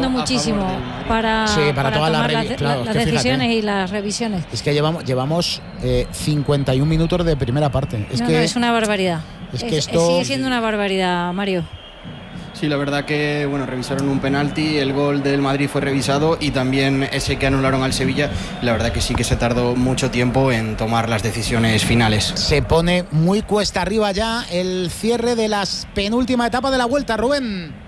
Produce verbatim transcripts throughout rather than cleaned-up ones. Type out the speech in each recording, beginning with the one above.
ayudando muchísimo para, sí, para, para todas tomar las, las, claro, las es decisiones fíjate, y las revisiones. Es que llevamos, llevamos eh, cincuenta y un minutos de primera parte. Es, no, que, no, es una barbaridad. Es es, que esto... Sigue siendo una barbaridad, Mario. Sí, la verdad que bueno, revisaron un penalti, el gol del Madrid fue revisado y también ese que anularon al Sevilla. La verdad que sí que se tardó mucho tiempo en tomar las decisiones finales. Se pone muy cuesta arriba ya el cierre de las penúltima etapa de la Vuelta, Rubén.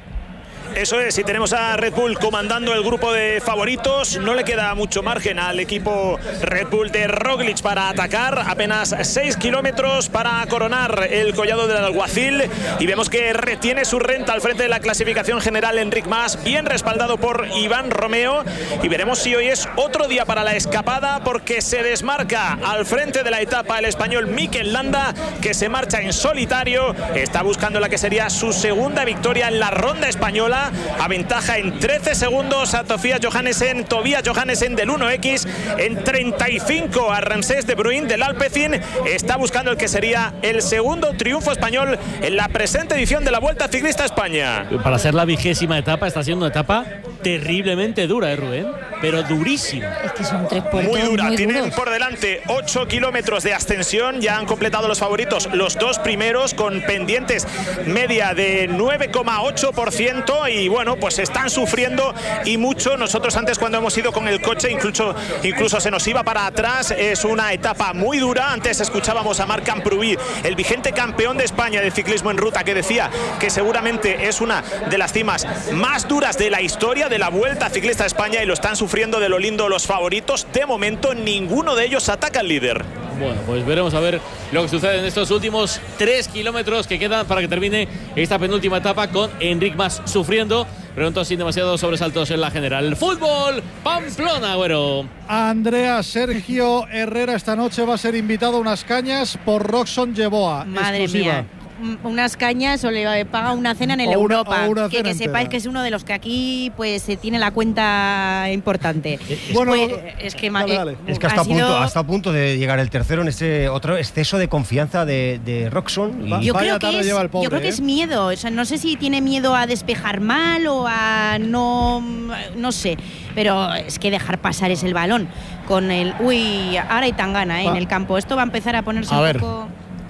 Eso es, y tenemos a Red Bull comandando el grupo de favoritos. No le queda mucho margen al equipo Red Bull de Roglic para atacar. Apenas seis kilómetros para coronar el collado del Alguacil. Y vemos que retiene su renta al frente de la clasificación general Enric Mas, bien respaldado por Iván Romeo. Y veremos si hoy es otro día para la escapada, porque se desmarca al frente de la etapa el español Mikel Landa, que se marcha en solitario. Está buscando la que sería su segunda victoria en la ronda española. Aventaja en trece segundos a Tobias Johannesen, Tobias Johannesen del uno equis, en treinta y cinco a Ramsés de Bruyn del Alpecin. Está buscando el que sería el segundo triunfo español en la presente edición de la Vuelta Ciclista a España. Para ser la vigésima etapa, está siendo una etapa terriblemente dura, ¿eh, Rubén? Pero durísima. Es que son tres puertos muy dura. Muy Tienen duros. por delante ocho kilómetros de ascensión. Ya han completado los favoritos los dos primeros, con pendientes media de nueve coma ocho por ciento. Y bueno, pues están sufriendo y mucho. Nosotros antes, cuando hemos ido con el coche, incluso, incluso se nos iba para atrás. Es una etapa muy dura. Antes escuchábamos a Marc Camprubí, el vigente campeón de España de ciclismo en ruta, que decía que seguramente es una de las cimas más duras de la historia de la Vuelta Ciclista a España, y lo están sufriendo de lo lindo los favoritos. De momento ninguno de ellos ataca al líder. Bueno, pues veremos a ver lo que sucede en estos últimos tres kilómetros que quedan para que termine esta penúltima etapa, con Enric Mas sufriendo, pronto sin demasiados sobresaltos en la general. Fútbol, Pamplona, güero. Andrea Sergio Herrera esta noche va a ser invitado a unas cañas por Roxon Yeboah. Madre exclusiva. mía. Unas cañas o le paga una cena en el o una, Europa. o una que, que sepáis que es uno de los que aquí pues se tiene la cuenta importante. Bueno, pues, es que dale, dale. Es que hasta, ha a punto, sido... hasta a punto de llegar el tercero en ese otro exceso de confianza de, de Roxon. Y Yo creo, que es, pobre, yo creo que ¿eh? es miedo. O sea, no sé si tiene miedo a despejar mal o a no. No sé. Pero es que dejar pasar es el balón. Con el. Uy, ahora hay tangana, ¿eh? En el campo. Esto va a empezar a ponerse a un ver. poco.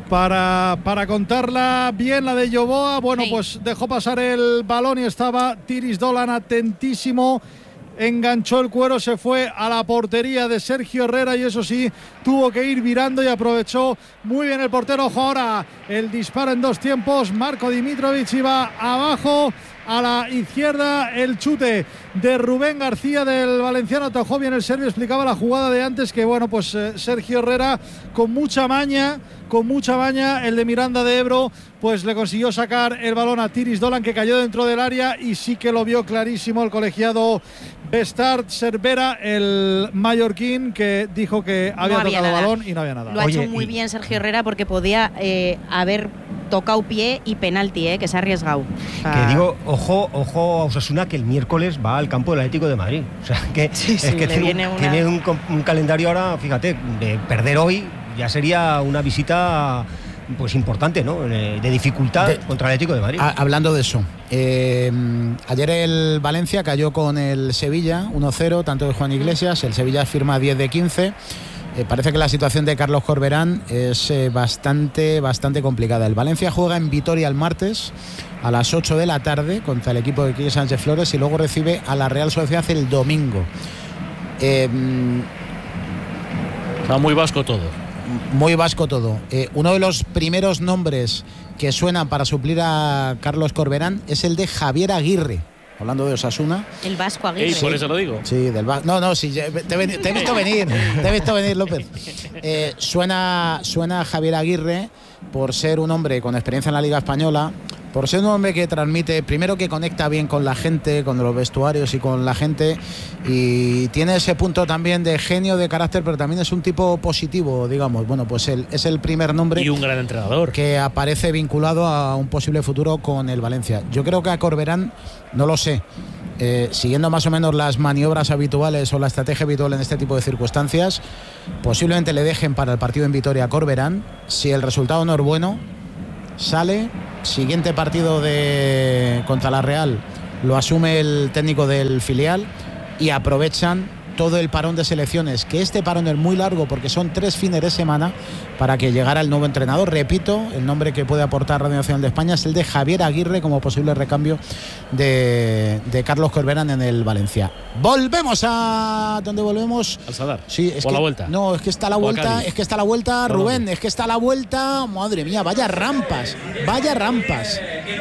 Para, para contarla bien la de Yeboah, bueno, sí. Pues dejó pasar el balón y estaba Tiris Dolan atentísimo. Enganchó el cuero, se fue a la portería de Sergio Herrera y eso sí, tuvo que ir virando y aprovechó muy bien el portero. Ojo ahora, el disparo en dos tiempos. Marko Dimitrovic iba abajo. A la izquierda el chute de Rubén García del valenciano. Atajó bien el serbio, explicaba la jugada de antes, que bueno, pues eh, Sergio Herrera con mucha maña, con mucha maña, el de Miranda de Ebro, pues le consiguió sacar el balón a Tiris Dolan, que cayó dentro del área, y sí que lo vio clarísimo el colegiado Bestard Cervera, el mallorquín, que dijo que había, no había tocado nada. balón y no había nada. Lo ha Oye, hecho muy y... bien Sergio Herrera, porque podía eh, haber tocado pie y penalti, eh, que se ha arriesgado. O sea, que digo, ojo, ojo a Osasuna, que el miércoles va al campo del Atlético de Madrid. O sea, que sí, es sí, que tiene, viene una... tiene un, un calendario ahora, fíjate, de perder hoy ya sería una visita pues importante, ¿no? De, de dificultad de, contra el Atlético de Madrid. A, hablando de eso, eh, ayer el Valencia cayó con el Sevilla uno cero, tanto de Juan Iglesias. El Sevilla firma diez de quince. Eh, parece que la situación de Carlos Corberán es eh, bastante, bastante complicada. El Valencia juega en Vitoria el martes a las ocho de la tarde contra el equipo de Quique Sánchez Flores, y luego recibe a la Real Sociedad el domingo. Eh, Va muy vasco todo. Muy vasco todo. Eh, uno de los primeros nombres que suenan para suplir a Carlos Corberán es el de Javier Aguirre. Hablando de Osasuna. El vasco Aguirre. Ey, por eso lo digo. Sí, del vasco. No, no, sí, te, te he visto venir. Te he visto venir, López. Eh, suena, suena Javier Aguirre por ser un hombre con experiencia en la Liga Española, por ser un hombre que transmite, primero, que conecta bien con la gente, con los vestuarios y con la gente, y tiene ese punto también de genio, de carácter, pero también es un tipo positivo, digamos. Bueno, pues él es el primer nombre. Y un gran entrenador. Que aparece vinculado a un posible futuro con el Valencia. Yo creo que a Corberán, no lo sé, eh, siguiendo más o menos las maniobras habituales o la estrategia habitual en este tipo de circunstancias, posiblemente le dejen para el partido en Vitoria a Corberán. Si el resultado no es bueno, sale. Siguiente partido de contra la Real, lo asume el técnico del filial y aprovechan todo el parón de selecciones, que este parón es muy largo porque son tres fines de semana, para que llegara el nuevo entrenador. Repito, el nombre que puede aportar Radio Nacional de España es el de Javier Aguirre como posible recambio de, de Carlos Corberán en el Valencia. Volvemos a donde volvemos. Al Sadar. Sí, es o que, la vuelta. No, es que está la o vuelta, es que está la vuelta, Rubén, es que está la vuelta, madre mía, vaya rampas, vaya rampas.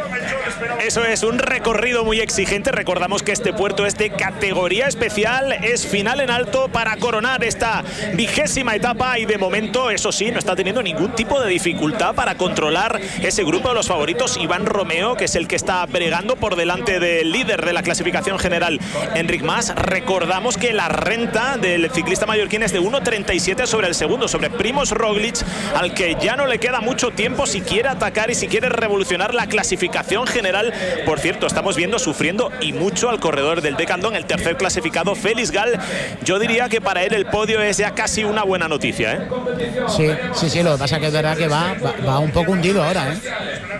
Eso es un recorrido muy exigente. Recordamos que este puerto es de categoría especial, es final en alto para coronar esta vigésima etapa y de momento, eso sí, no está teniendo ningún tipo de dificultad para controlar ese grupo de los favoritos. Iván Romeo, que es el que está bregando por delante del líder de la clasificación general, Enric Mas. Recordamos que la renta del ciclista mallorquín es de uno treinta y siete sobre el segundo, sobre Primož Roglič, al que ya no le queda mucho tiempo si quiere atacar y si quiere revolucionar la clasificación general. Por cierto, estamos viendo sufriendo y mucho al corredor del Decathlon, el tercer clasificado, Félix Gall. Yo diría que para él el podio es ya casi una buena noticia, ¿eh? Sí, sí, sí, lo que pasa es que es verdad que va, va, va un poco hundido ahora, ¿eh?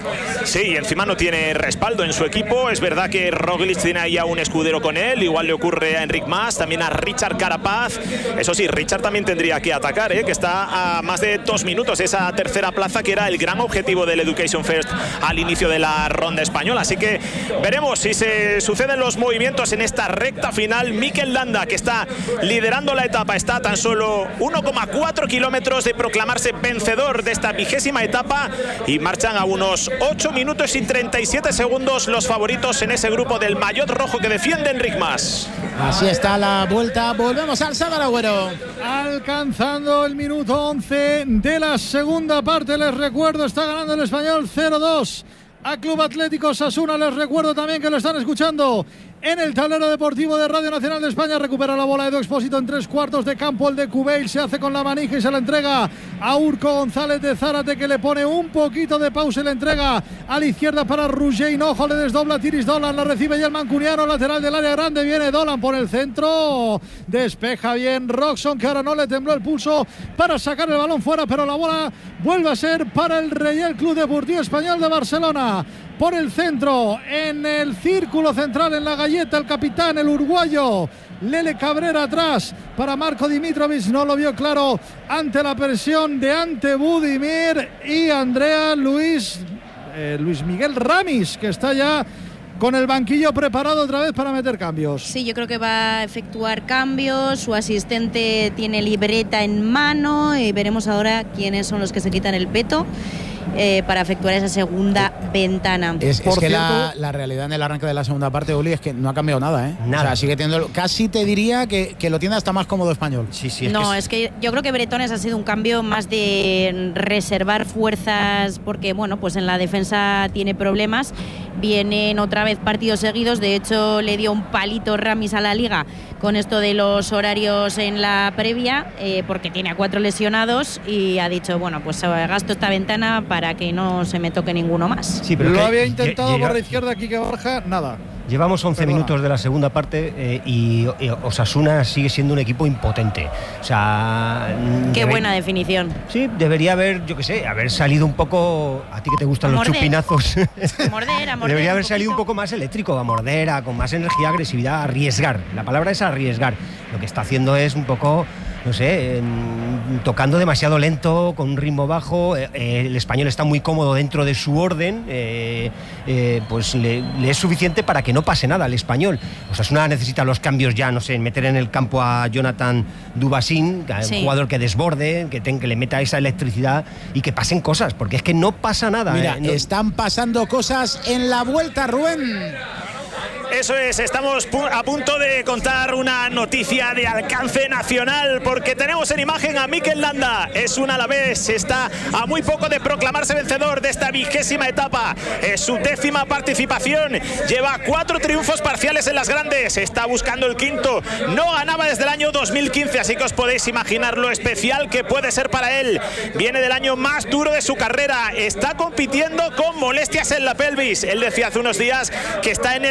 Sí, y encima no tiene respaldo en su equipo. Es verdad que Roglič tiene ahí a un escudero con él, igual le ocurre a Enric Mas, también a Richard Carapaz. Eso sí, Richard también tendría que atacar, ¿eh? Que está a más de dos minutos esa tercera plaza, que era el gran objetivo del Education First al inicio de la ronda española. Así que veremos si se suceden los movimientos en esta recta final. Mikel Landa, que está liderando la etapa, está a tan solo uno coma cuatro kilómetros de proclamarse vencedor de esta vigésima etapa, y marchan a unos ocho minutos y treinta y siete segundos los favoritos en ese grupo del maillot rojo que defiende Enric Mas. Así está la vuelta. Volvemos al Sadar, Agüero. Alcanzando el minuto once de la segunda parte. Les recuerdo, está ganando el Español cero dos a Club Atlético Osasuna. Les recuerdo también que lo están escuchando en el tablero deportivo de Radio Nacional de España. Recupera la bola Edu Expósito en tres cuartos de campo. El de Cubeil se hace con la manija y se la entrega a Urco González de Zárate, que le pone un poquito de pausa y le entrega a la izquierda para Roger Hinojo. Le desdobla Tiris Dolan, la recibe ya el mancuniano, lateral del área grande. Viene Dolan por el centro, despeja bien Roxon, que ahora no le tembló el pulso para sacar el balón fuera, pero la bola vuelve a ser para el Real Club Deportivo Español de Barcelona. Por el centro, en el círculo central, en la galleta, el capitán, el uruguayo Lele Cabrera atrás para Marco Dimitrovic. No lo vio claro ante la presión de Ante Budimir y Andrea Luis, eh, Luis Miguel Ramis, que está ya con el banquillo preparado otra vez para meter cambios. Sí, yo creo que va a efectuar cambios. Su asistente tiene libreta en mano y veremos ahora quiénes son los que se quitan el peto Eh, para efectuar esa segunda eh, ventana. Es, es que la, la realidad en el arranque de la segunda parte, Uli, es que no ha cambiado nada, ¿eh? Nada. O sea, sigue teniendo, casi te diría que, que lo tiene hasta más cómodo Español. Sí, sí. Es no, que es... es que yo creo que Bretones ha sido un cambio más de reservar fuerzas, porque bueno, pues en la defensa tiene problemas. Vienen otra vez partidos seguidos. De hecho, le dio un palito Ramis a la Liga con esto de los horarios en la previa, eh, porque tiene a cuatro lesionados y ha dicho, bueno, pues gasto esta ventana para que no se me toque ninguno más. Sí, pero lo había intentado llega, por la izquierda Quique Borja, nada. Llevamos once Perdona. minutos de la segunda parte eh, y, y Osasuna sigue siendo un equipo impotente. O sea, qué debe, buena definición. Sí, debería haber, yo qué sé, haber salido un poco, a ti que te gustan a los morder. chupinazos. A morder, a morder. Debería haber un salido un poco más eléctrico, a morder, a, con más energía, agresividad, arriesgar. La palabra es arriesgar. Lo que está haciendo es un poco, no sé, eh, tocando demasiado lento, con un ritmo bajo. Eh, eh, el español está muy cómodo dentro de su orden, eh, eh, pues le, le es suficiente para que no pase nada al español. Osasuna necesita los cambios ya, no sé, meter en el campo a Jonathan Dubasín, sí. un jugador que desborde, que, ten, que le meta esa electricidad y que pasen cosas, porque es que no pasa nada. Mira, eh, no... están pasando cosas en la vuelta, Rubén. Eso es, estamos a punto de contar una noticia de alcance nacional, porque tenemos en imagen a Mikel Landa. Es un alavés, está a muy poco de proclamarse vencedor de esta vigésima etapa. Es su décima participación, lleva cuatro triunfos parciales en las grandes, está buscando el quinto. No ganaba desde el año dos mil quince, así que os podéis imaginar lo especial que puede ser para él. Viene del año más duro de su carrera, está compitiendo con molestias en la pelvis. Él decía hace unos días que está en el peor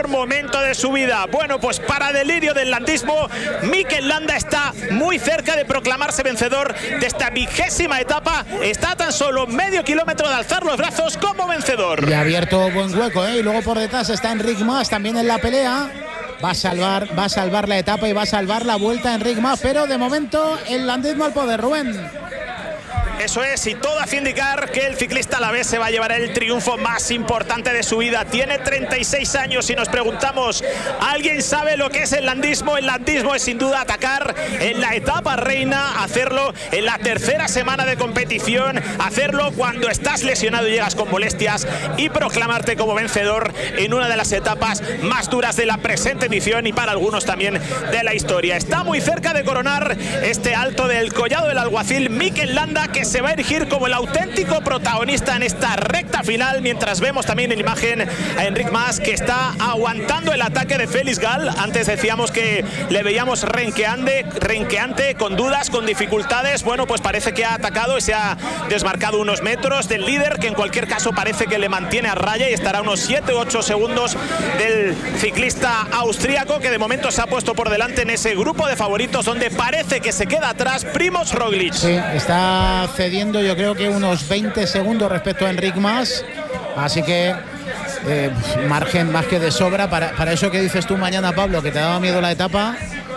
mejor momento de su vida. Bueno, pues para delirio del landismo, Mikel Landa está muy cerca de proclamarse vencedor de esta vigésima etapa. Está a tan solo medio kilómetro de alzar los brazos como vencedor. Y ha abierto buen hueco, ¿eh? Y luego por detrás está Enric Mas también en la pelea. Va a salvar, va a salvar la etapa y va a salvar la vuelta Enric Mas, pero de momento el landismo al poder, Rubén. Eso es, y todo hace indicar que el ciclista alavés se va a llevar el triunfo más importante de su vida. Tiene treinta y seis años y nos preguntamos, ¿alguien sabe lo que es el landismo? El landismo es sin duda atacar en la etapa reina, hacerlo en la tercera semana de competición, hacerlo cuando estás lesionado y llegas con molestias y proclamarte como vencedor en una de las etapas más duras de la presente edición y para algunos también de la historia. Está muy cerca de coronar este alto del Collado del Alguacil Mikel Landa, que se va a erigir como el auténtico protagonista en esta recta final, mientras vemos también en imagen a Enric Mas, que está aguantando el ataque de Félix Gall. Antes decíamos que le veíamos renqueante, renqueante, con dudas, con dificultades. Bueno, pues parece que ha atacado y se ha desmarcado unos metros del líder, que en cualquier caso parece que le mantiene a raya y estará a unos siete u ocho segundos del ciclista austríaco, que de momento se ha puesto por delante en ese grupo de favoritos donde parece que se queda atrás Primož Roglič. Sí, está cediendo yo creo que unos veinte segundos respecto a Enric Mas, así que eh, margen más que de sobra para, para eso que dices tú mañana, Pablo, que te daba miedo la etapa.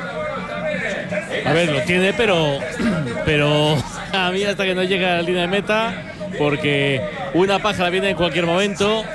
A ver, lo tiene, pero pero a mí hasta que no llega a la línea de meta, porque una pájara viene en cualquier momento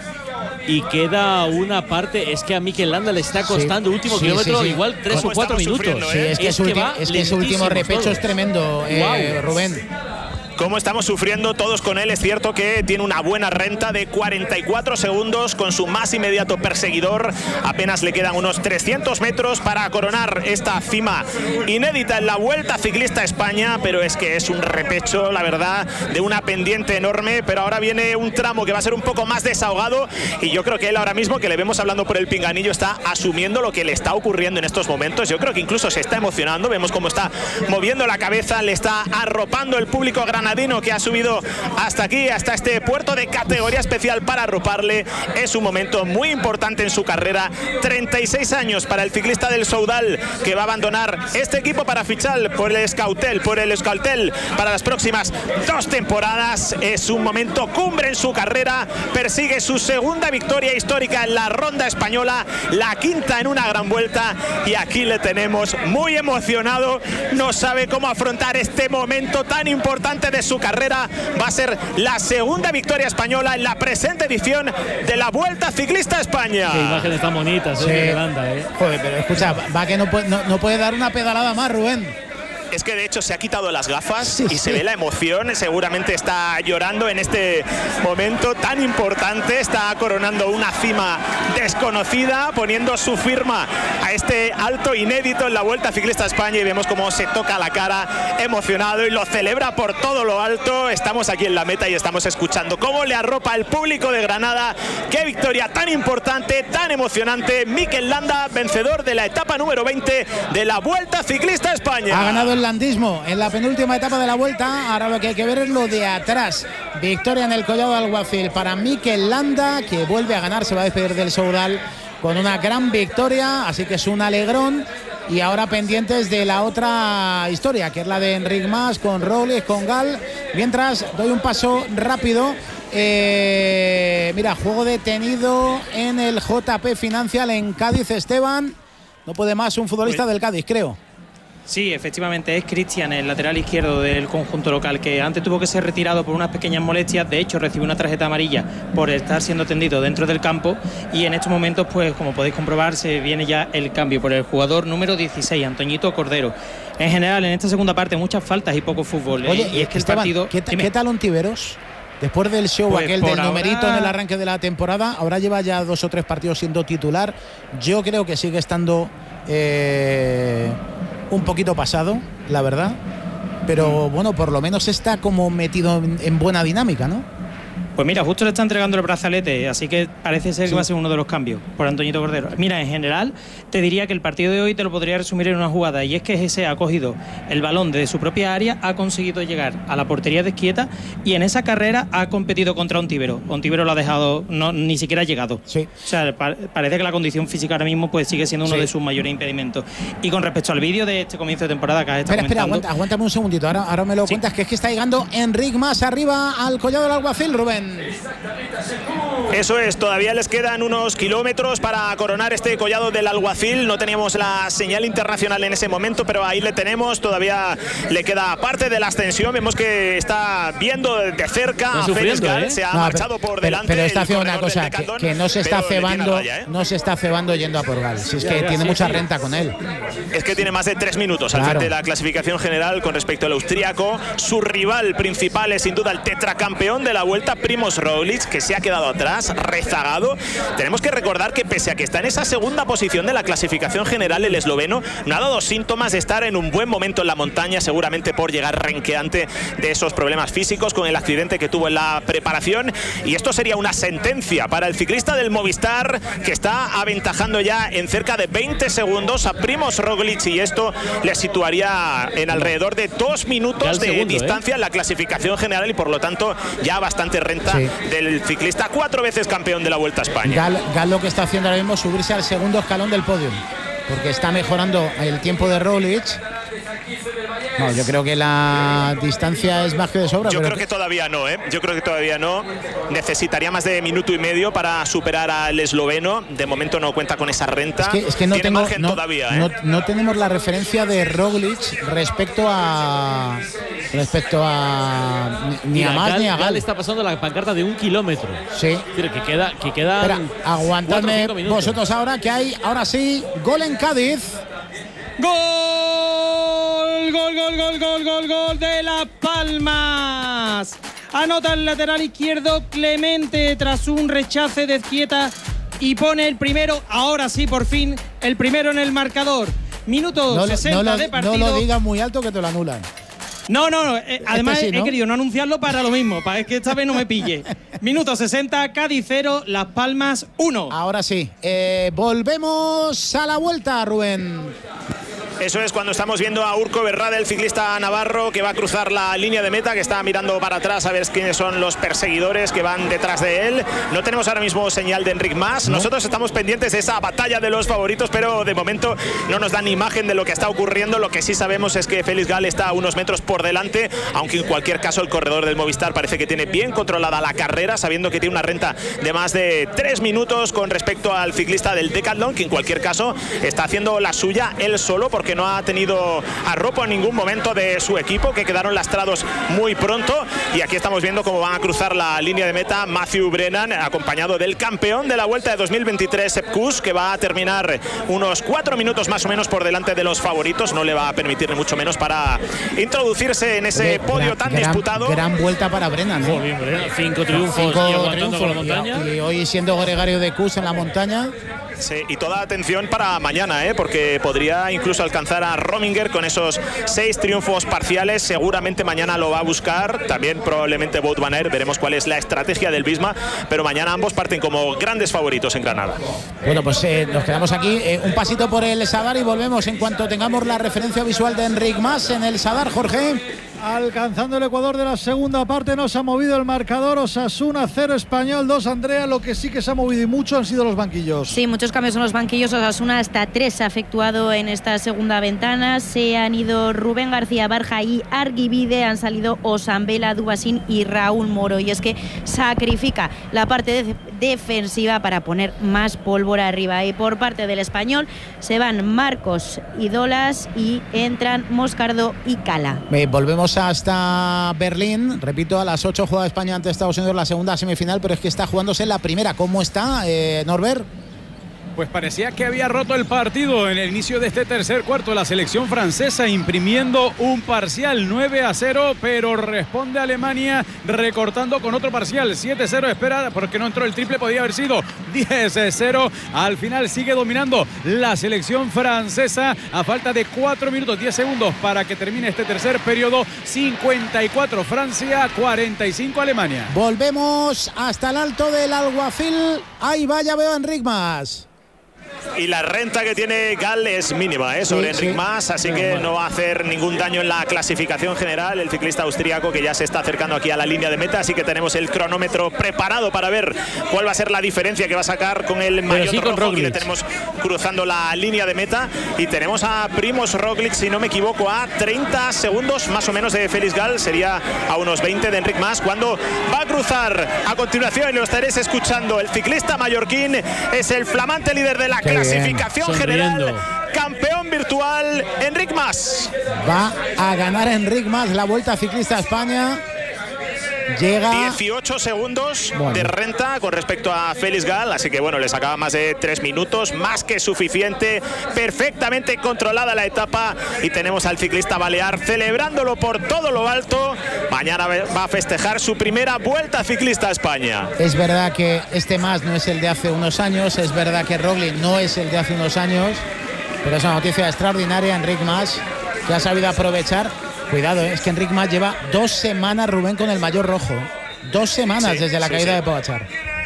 y queda una parte. Es que a Mikel Landa le está costando, sí, último sí, sí, sí, sí. igual tres o cuatro minutos. ¿eh? Sí, es que, es que, ulti, es que ese último repecho todo es tremendo, eh, wow. Rubén. Cómo estamos sufriendo todos con él. Es cierto que tiene una buena renta de cuarenta y cuatro segundos con su más inmediato perseguidor. Apenas le quedan unos trescientos metros para coronar esta cima inédita en la Vuelta Ciclista España, pero es que es un repecho, la verdad, de una pendiente enorme. Pero ahora viene un tramo que va a ser un poco más desahogado y yo creo que él ahora mismo, que le vemos hablando por el pinganillo, está asumiendo lo que le está ocurriendo en estos momentos. Yo creo que incluso se está emocionando. Vemos cómo está moviendo la cabeza, le está arropando el público granadino que ha subido hasta aquí, hasta este puerto de categoría especial para arroparle. Es un momento muy importante en su carrera. treinta y seis años para el ciclista del Soudal, que va a abandonar este equipo para fichar por el Euskaltel, por el Euskaltel para las próximas dos temporadas. Es un momento cumbre en su carrera. Persigue su segunda victoria histórica en la ronda española, la quinta en una gran vuelta, y aquí le tenemos muy emocionado. No sabe cómo afrontar este momento tan importante de su carrera. Va a ser la segunda victoria española en la presente edición de la Vuelta Ciclista España. Qué imágenes tan bonitas, sí. eh, Landa, eh. Joder, pero escucha, va que no puede, no, no puede dar una pedalada más, Rubén. Es que de hecho se ha quitado las gafas, sí, y sí. se ve la emoción. Seguramente está llorando en este momento tan importante. Está coronando una cima desconocida, poniendo su firma a este alto inédito en la Vuelta Ciclista España, y vemos cómo se toca la cara emocionado y lo celebra por todo lo alto. Estamos aquí en la meta y estamos escuchando cómo le arropa el público de Granada. Qué victoria tan importante, tan emocionante. Mikel Landa, vencedor de la etapa número veinte de la Vuelta Ciclista España. Ha ganado el landismo en la penúltima etapa de la vuelta. Ahora lo que hay que ver es lo de atrás. Victoria en el Collado del Alguacil para Mikel Landa, que vuelve a ganar, se va a despedir del Soudal con una gran victoria, así que es un alegrón. Y ahora pendientes de la otra historia, que es la de Enric Mas con Roglič, con Gall. Mientras doy un paso rápido. Eh, mira, juego detenido en el J P Financial en Cádiz, Esteban. No puede más un futbolista del Cádiz, creo. Sí, efectivamente es Cristian, el lateral izquierdo del conjunto local, que antes tuvo que ser retirado por unas pequeñas molestias. De hecho, recibió una tarjeta amarilla por estar siendo tendido dentro del campo, y en estos momentos, pues como podéis comprobar, se viene ya el cambio por el jugador número dieciséis, Antoñito Cordero. En general, en esta segunda parte, muchas faltas y poco fútbol. Oye, ¿eh? Y es que Esteban, el partido... ¿qué, ¿qué tal Ontiveros? Después del show pues aquel del ahora... numerito en el arranque de la temporada, ahora lleva ya dos o tres partidos siendo titular. Yo creo que sigue estando eh, un poquito pasado, la verdad. Pero bueno, por lo menos está como metido en, en buena dinámica, ¿no? Pues mira, justo le está entregando el brazalete, así que parece ser que sí. va a ser uno de los cambios por Antoñito Cordero. Mira, en general, te diría que el partido de hoy te lo podría resumir en una jugada, y es que G S ha cogido el balón desde su propia área, ha conseguido llegar a la portería de Ezquieta y en esa carrera ha competido contra Ontivero. Ontivero lo ha dejado, no, ni siquiera ha llegado. Sí. O sea, pa parece que la condición física ahora mismo pues sigue siendo uno sí. de sus mayores impedimentos. Y con respecto al vídeo de este comienzo de temporada que has estado Espera, espera, comentando... aguanta, aguántame un segundito, ahora, ahora me lo sí. cuentas, que es que está llegando Enric Mas arriba al Collado del Alguacil, Rubén. Eso es, todavía les quedan unos kilómetros para coronar este Collado del Alguacil. No teníamos la señal internacional en ese momento, pero ahí le tenemos. Todavía le queda parte de la ascensión. Vemos que está viendo de cerca a Félix Gal, ¿eh? Se ha no, marchado pero, por pero, delante. Pero está haciendo una cosa, que, que no se está cebando, raya, ¿eh? no se está cebando yendo a por Gal. Si es que tiene mucha renta con él. Es que tiene más de tres minutos al claro. frente de la clasificación general con respecto al austríaco. Su rival principal es sin duda el tetracampeón de la Vuelta, Primož Roglič, que se ha quedado atrás, rezagado. Tenemos que recordar que pese a que está en esa segunda posición de la clasificación general, el esloveno no ha dado síntomas de estar en un buen momento en la montaña, seguramente por llegar renqueante de esos problemas físicos con el accidente que tuvo en la preparación. Y esto sería una sentencia para el ciclista del Movistar, que está aventajando ya en cerca de veinte segundos a Primož Roglič, y esto le situaría en alrededor de dos minutos de segundo, distancia ¿eh? en la clasificación general, y por lo tanto ya bastante renta sí. del ciclista cuatro veces campeón de la Vuelta a España. Gal, Gal lo que está haciendo ahora mismo es subirse al segundo escalón del podio, porque está mejorando el tiempo de Roglič. No, yo creo que la distancia es más que de sobra. Yo pero creo que todavía no, ¿eh? Yo creo que todavía no. Necesitaría más de minuto y medio para superar al esloveno. De momento no cuenta con esa renta. Es que, es que no Tiene tengo, margen no, todavía, ¿eh? no, no tenemos la referencia de Roglič respecto a respecto a ni Mira, a más Gal, ni a Gal. Gal está pasando la pancarta de un kilómetro. Sí. Es decir, que queda, que queda. Espera, aguantadme vosotros ahora que hay, ahora sí, gol en Cádiz. ¡Gol! ¡Gol, gol, gol, gol, gol, gol de Las Palmas! Anota el lateral izquierdo Clemente tras un rechace de Ezquieta y pone el primero, ahora sí, por fin, el primero en el marcador. Minuto no, sesenta no lo, de partido. No lo digas muy alto que te lo anulan. No, no, no. Eh, además este sí, ¿no? he querido no anunciarlo para lo mismo, para que esta vez no me pille. Minuto sesenta, Cádiz cero, Las Palmas uno. Ahora sí. Eh, volvemos a la vuelta, Rubén. Eso es, cuando estamos viendo a Urko Berrada, el ciclista navarro, que va a cruzar la línea de meta, que está mirando para atrás a ver quiénes son los perseguidores que van detrás de él. No tenemos ahora mismo señal de Enric Mas. Nosotros estamos pendientes de esa batalla de los favoritos, pero de momento no nos dan imagen de lo que está ocurriendo. Lo que sí sabemos es que Félix Gal está a unos metros por delante, aunque en cualquier caso el corredor del Movistar parece que tiene bien controlada la carrera, sabiendo que tiene una renta de más de tres minutos con respecto al ciclista del Decathlon, que en cualquier caso está haciendo la suya él solo, porque no ha tenido arropo en ningún momento de su equipo, que quedaron lastrados muy pronto. Y aquí estamos viendo cómo van a cruzar la línea de meta Matthew Brennan, acompañado del campeón de la Vuelta de dos mil veintitrés, Sepp Kuss, que va a terminar unos cuatro minutos más o menos por delante de los favoritos. No le va a permitir ni mucho menos para introducirse en ese Oye, podio gran, tan gran, disputado. Gran vuelta para Brennan, ¿eh? Muy bien, Brennan. Cinco triunfos Cinco y aguantando triunfos, con la montaña. Y, y hoy siendo gregario de Kuss en la montaña. Sí, y toda atención para mañana, ¿eh? Porque podría incluso alcanzar a Rominger con esos seis triunfos parciales. Seguramente mañana lo va a buscar, también probablemente Wout van Aert. Veremos cuál es la estrategia del Visma, pero mañana ambos parten como grandes favoritos en Granada. Bueno, pues eh, nos quedamos aquí, eh, un pasito por el Sadar y volvemos en cuanto tengamos la referencia visual de Enric Mas en el Sadar. Jorge. Alcanzando el Ecuador de la segunda parte, no se ha movido el marcador. Osasuna cero, Español dos, Andrea. Lo que sí que se ha movido y mucho han sido los banquillos. Sí, muchos cambios en los banquillos. Osasuna hasta tres se ha efectuado en esta segunda ventana. Se han ido Rubén García Barja y Argibide. Han salido Osambela, Dubasín y Raúl Moro. Y es que sacrifica la parte de defensiva para poner más pólvora arriba. Y por parte del Español se van Marcos y Dolas y entran Moscardo y Cala. Eh, volvemos hasta Berlín, repito, a las ocho juega España ante Estados Unidos la segunda semifinal, pero es que está jugándose la primera. ¿Cómo está, eh, Norbert? Pues parecía que había roto el partido en el inicio de este tercer cuarto. La selección francesa imprimiendo un parcial nueve a cero, pero responde Alemania recortando con otro parcial siete cero. Espera, porque no entró el triple, podía haber sido diez cero. Al final sigue dominando la selección francesa a falta de cuatro minutos diez segundos para que termine este tercer periodo. cincuenta y cuatro Francia, cuarenta y cinco Alemania. Volvemos hasta el Alto del Alguacil. Ahí va, ya veo a Enric Mas. Y la renta que tiene Gal es mínima, ¿eh? Sobre sí, Enric sí. Mas, así que no va a hacer ningún daño en la clasificación general. El ciclista austríaco que ya se está acercando aquí a la línea de meta, así que tenemos el cronómetro preparado para ver cuál va a ser la diferencia que va a sacar con el maillot sí, rojo. Aquí le tenemos cruzando la línea de meta y tenemos a Primož Roglič, si no me equivoco, a treinta segundos más o menos de Félix Gal, sería a unos veinte de Enric Mas, cuando va a cruzar a continuación, y lo estaréis escuchando, el ciclista mallorquín es el flamante líder de la clasificación general, campeón virtual, Enric Mas. Va a ganar Enric Mas la Vuelta Ciclista a España. Llega dieciocho segundos bueno. de renta con respecto a Félix Gal, así que bueno, le sacaba más de tres minutos, más que suficiente, perfectamente controlada la etapa, y tenemos al ciclista balear celebrándolo por todo lo alto. Mañana va a festejar su primera Vuelta Ciclista a España. Es verdad que este Mas no es el de hace unos años, es verdad que Roglič no es el de hace unos años, pero es una noticia extraordinaria. Enric Mas, que ha sabido aprovechar. Cuidado, ¿eh? Es que Enric Mas lleva dos semanas, Rubén, con el maillot rojo. Dos semanas sí, desde la sí, caída sí. de Pogačar.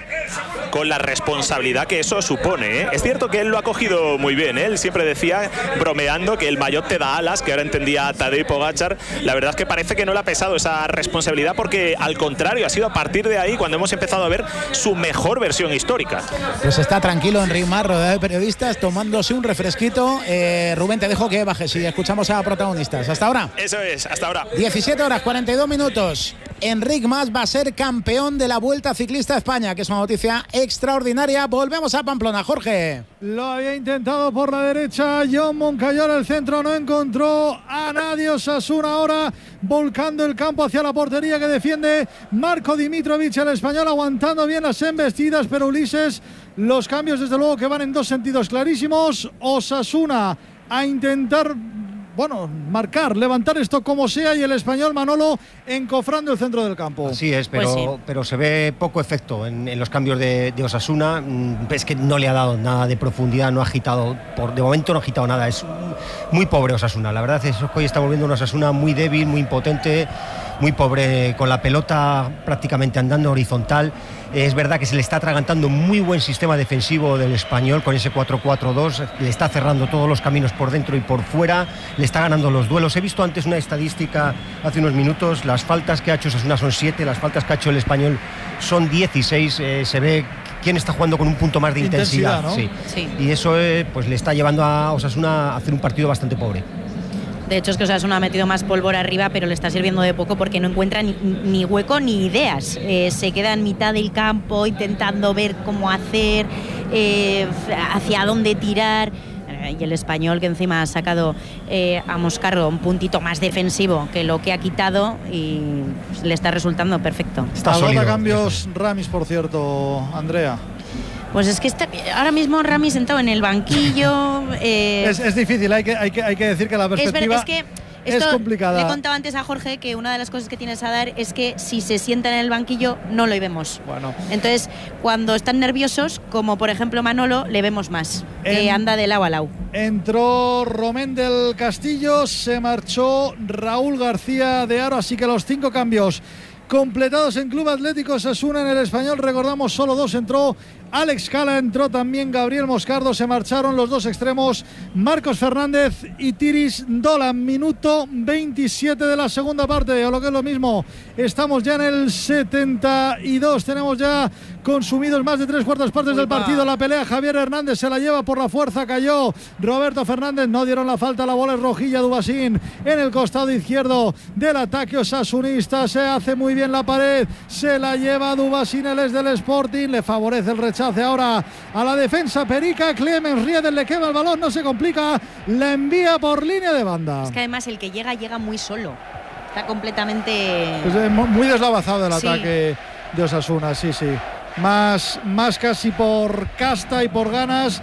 Con la responsabilidad que eso supone, ¿eh? Es cierto que él lo ha cogido muy bien, ¿eh? Él siempre decía, bromeando, que el maillot te da alas, que ahora entendía a Tadej Pogačar. La verdad es que parece que no le ha pesado esa responsabilidad, porque al contrario, ha sido a partir de ahí cuando hemos empezado a ver su mejor versión histórica. Pues está tranquilo Enric Mas, rodeado de periodistas, tomándose un refresquito. Eh, Rubén, te dejo que bajes y escuchamos a protagonistas. Hasta ahora. Eso es, hasta ahora. diecisiete horas, cuarenta y dos minutos. Enric Mas va a ser campeón de la Vuelta Ciclista a España, que es una noticia extraordinaria. Volvemos a Pamplona, Jorge. Lo había intentado por la derecha Jon Moncayola, el centro no encontró a nadie. Osasuna ahora volcando el campo hacia la portería que defiende Marco Dimitrovic, el español, aguantando bien las embestidas, pero Ulises, los cambios desde luego que van en dos sentidos clarísimos. Osasuna a intentar, bueno, marcar, levantar esto como sea, y el español Manolo encofrando el centro del campo. Así es, pero, pues sí. pero se ve poco efecto en, en los cambios de, de Osasuna. Es que no le ha dado nada de profundidad, no ha agitado, por, de momento no ha agitado nada. Es muy pobre Osasuna. La verdad es que hoy está volviendo una Osasuna muy débil, muy impotente, muy pobre, con la pelota prácticamente andando horizontal. Es verdad que se le está atragantando un muy buen sistema defensivo del español con ese cuatro cuatro dos, le está cerrando todos los caminos por dentro y por fuera, le está ganando los duelos. He visto antes una estadística hace unos minutos, las faltas que ha hecho Osasuna son siete, las faltas que ha hecho el español son dieciséis, eh, se ve quién está jugando con un punto más de intensidad, intensidad ¿no? sí. Sí. Y eso eh, pues le está llevando a Osasuna a hacer un partido bastante pobre. De hecho, es que Osasuna ha metido más pólvora arriba, pero le está sirviendo de poco porque no encuentra ni, ni hueco ni ideas. Eh, se queda en mitad del campo intentando ver cómo hacer, eh, hacia dónde tirar. Eh, y el español, que encima ha sacado eh, a Moscardo un puntito más defensivo que lo que ha quitado, y pues, le está resultando perfecto. Está sólido. Cambios Ramis, por cierto, Andrea. Pues es que está, ahora mismo Rami sentado en el banquillo. Eh, es, es difícil, hay que, hay, que, hay que decir que la perspectiva es, ver, es, que es complicada. Le he contado antes a Jorge que una de las cosas que tienes a dar es que si se sienta en el banquillo no lo vemos. Bueno. Entonces, cuando están nerviosos, como por ejemplo Manolo, le vemos más, en, que anda de lado a lado. Entró Romén del Castillo, se marchó Raúl García de Aro, así que los cinco cambios completados en Club Atlético Osasuna. En el español, recordamos, solo dos. Entró Alex Cala, entró también Gabriel Moscardo, se marcharon los dos extremos Marcos Fernández y Tiris Dolan. Minuto veintisiete de la segunda parte, o lo que es lo mismo, estamos ya en el setenta y dos, tenemos ya consumidos más de tres cuartas partes del partido. La pelea, Javier Hernández se la lleva por la fuerza, cayó Roberto Fernández, no dieron la falta, la bola es rojilla. Dubasín en el costado izquierdo del ataque osasunista, se hace muy bien la pared, se la lleva Dubasín, él es del Sporting, le favorece el rechazo ahora a la defensa Perica. Clemens Riedel le quema el balón, no se complica, la envía por línea de banda. Es que además el que llega, llega muy solo, está completamente... Es muy deslavazado el sí. ataque de Osasuna, sí, sí. Más, más casi por casta y por ganas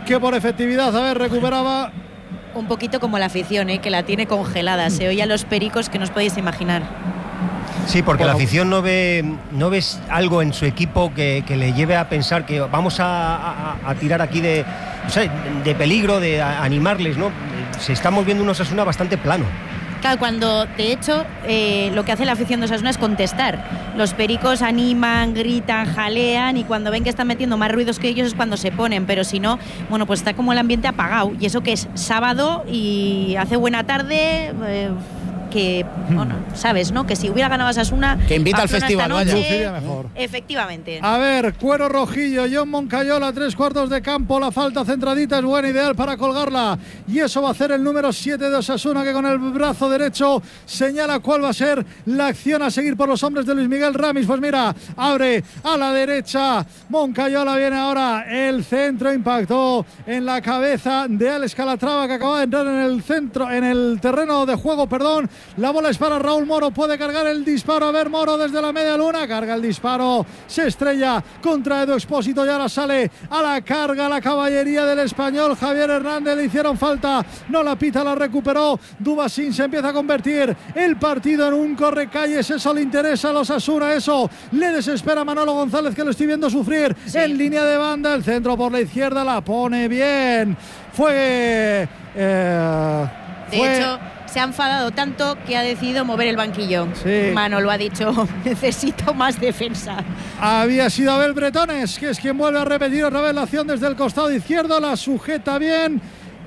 que por efectividad, a ver, recuperaba. Un poquito como la afición, ¿eh? Que la tiene congelada. Se oye a los pericos que no os podéis imaginar. Sí, porque bueno, la afición no ve, no ves algo en su equipo que, que le lleve a pensar que vamos a, a, a tirar aquí de, o sea, de peligro, de animarles, ¿no? Se está moviendo un Osasuna bastante plano. Claro, cuando de hecho eh, lo que hace la afición de Osasuna es contestar. Los pericos animan, gritan, jalean y cuando ven que están metiendo más ruidos que ellos es cuando se ponen, pero si no, bueno, pues está como el ambiente apagado. Y eso que es sábado y hace buena tarde. Eh, que, bueno, sabes, ¿no? Que si hubiera ganado Osasuna, que invita al festival, noche, vaya. Mejor. Efectivamente. A ver, cuero rojillo, John Moncayola, tres cuartos de campo, la falta centradita es buena, ideal para colgarla. Y eso va a hacer el número siete de Osasuna, que con el brazo derecho señala cuál va a ser la acción a seguir por los hombres de Luis Miguel Ramis. Pues mira, abre a la derecha, Moncayola viene ahora, el centro impactó en la cabeza de Alex Calatrava, que acaba de entrar en el centro, en el terreno de juego, perdón. La bola es para Raúl Moro, puede cargar el disparo. A ver, Moro desde la media luna, carga el disparo, se estrella contra Edu Expósito y ahora sale a la carga la caballería del español. Javier Hernández, le hicieron falta, no la pita, la recuperó Dubasín. Se empieza a convertir el partido en un correcalles, eso le interesa a los Osasuna, eso le desespera a Manolo González, que lo estoy viendo sufrir. Sí. En línea de banda, el centro por la izquierda, la pone bien, fue... Eh, de fue, hecho se ha enfadado tanto que ha decidido mover el banquillo. Sí. Manolo ha dicho, necesito más defensa. Había sido Abel Bretones, que es quien vuelve a repetir otra vez la acción desde el costado izquierdo, la sujeta bien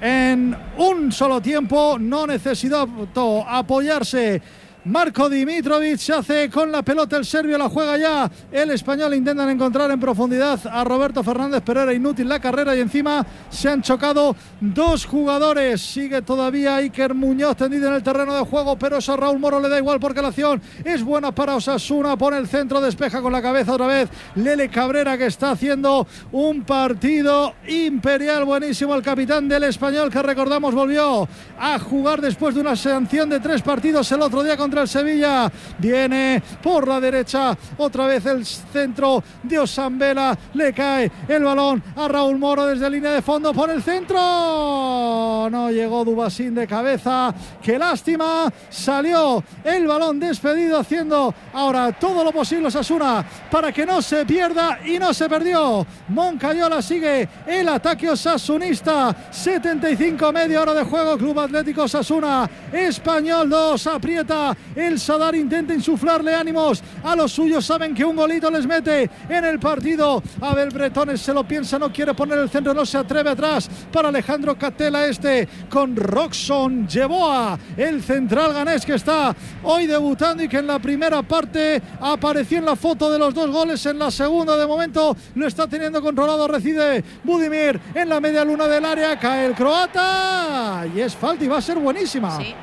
en un solo tiempo, no necesitó apoyarse. Marco Dimitrovic se hace con la pelota, el serbio la juega ya, el español intentan encontrar en profundidad a Roberto Fernández, pero era inútil la carrera y encima se han chocado dos jugadores. Sigue todavía Iker Muñoz tendido en el terreno de juego, pero eso a Raúl Moro le da igual porque la acción es buena para Osasuna. Pone el centro, despeja con la cabeza otra vez Lele Cabrera, que está haciendo un partido imperial buenísimo. El capitán del español, que recordamos volvió a jugar después de una sanción de tres partidos el otro día contra el Sevilla. Viene por la derecha otra vez el centro de Osambela, le cae el balón a Raúl Moro desde línea de fondo por el centro, no llegó Dubasín de cabeza, qué lástima, salió el balón despedido, haciendo ahora todo lo posible Osasuna para que no se pierda y no se perdió. Moncayola sigue el ataque osasunista, setenta y cinco, media hora de juego, Club Atlético Osasuna, Español dos, aprieta el Sadar, intenta insuflarle ánimos a los suyos, saben que un golito les mete en el partido. Abel Bretones se lo piensa, no quiere poner el centro, no se atreve atrás para Alejandro Catela, este con Roxon Yeboah, el central ganés que está hoy debutando y que en la primera parte apareció en la foto de los dos goles, en la segunda de momento lo está teniendo controlado. Recibe Budimir en la media luna del área, cae el croata y es falta y va a ser buenísima. Sí.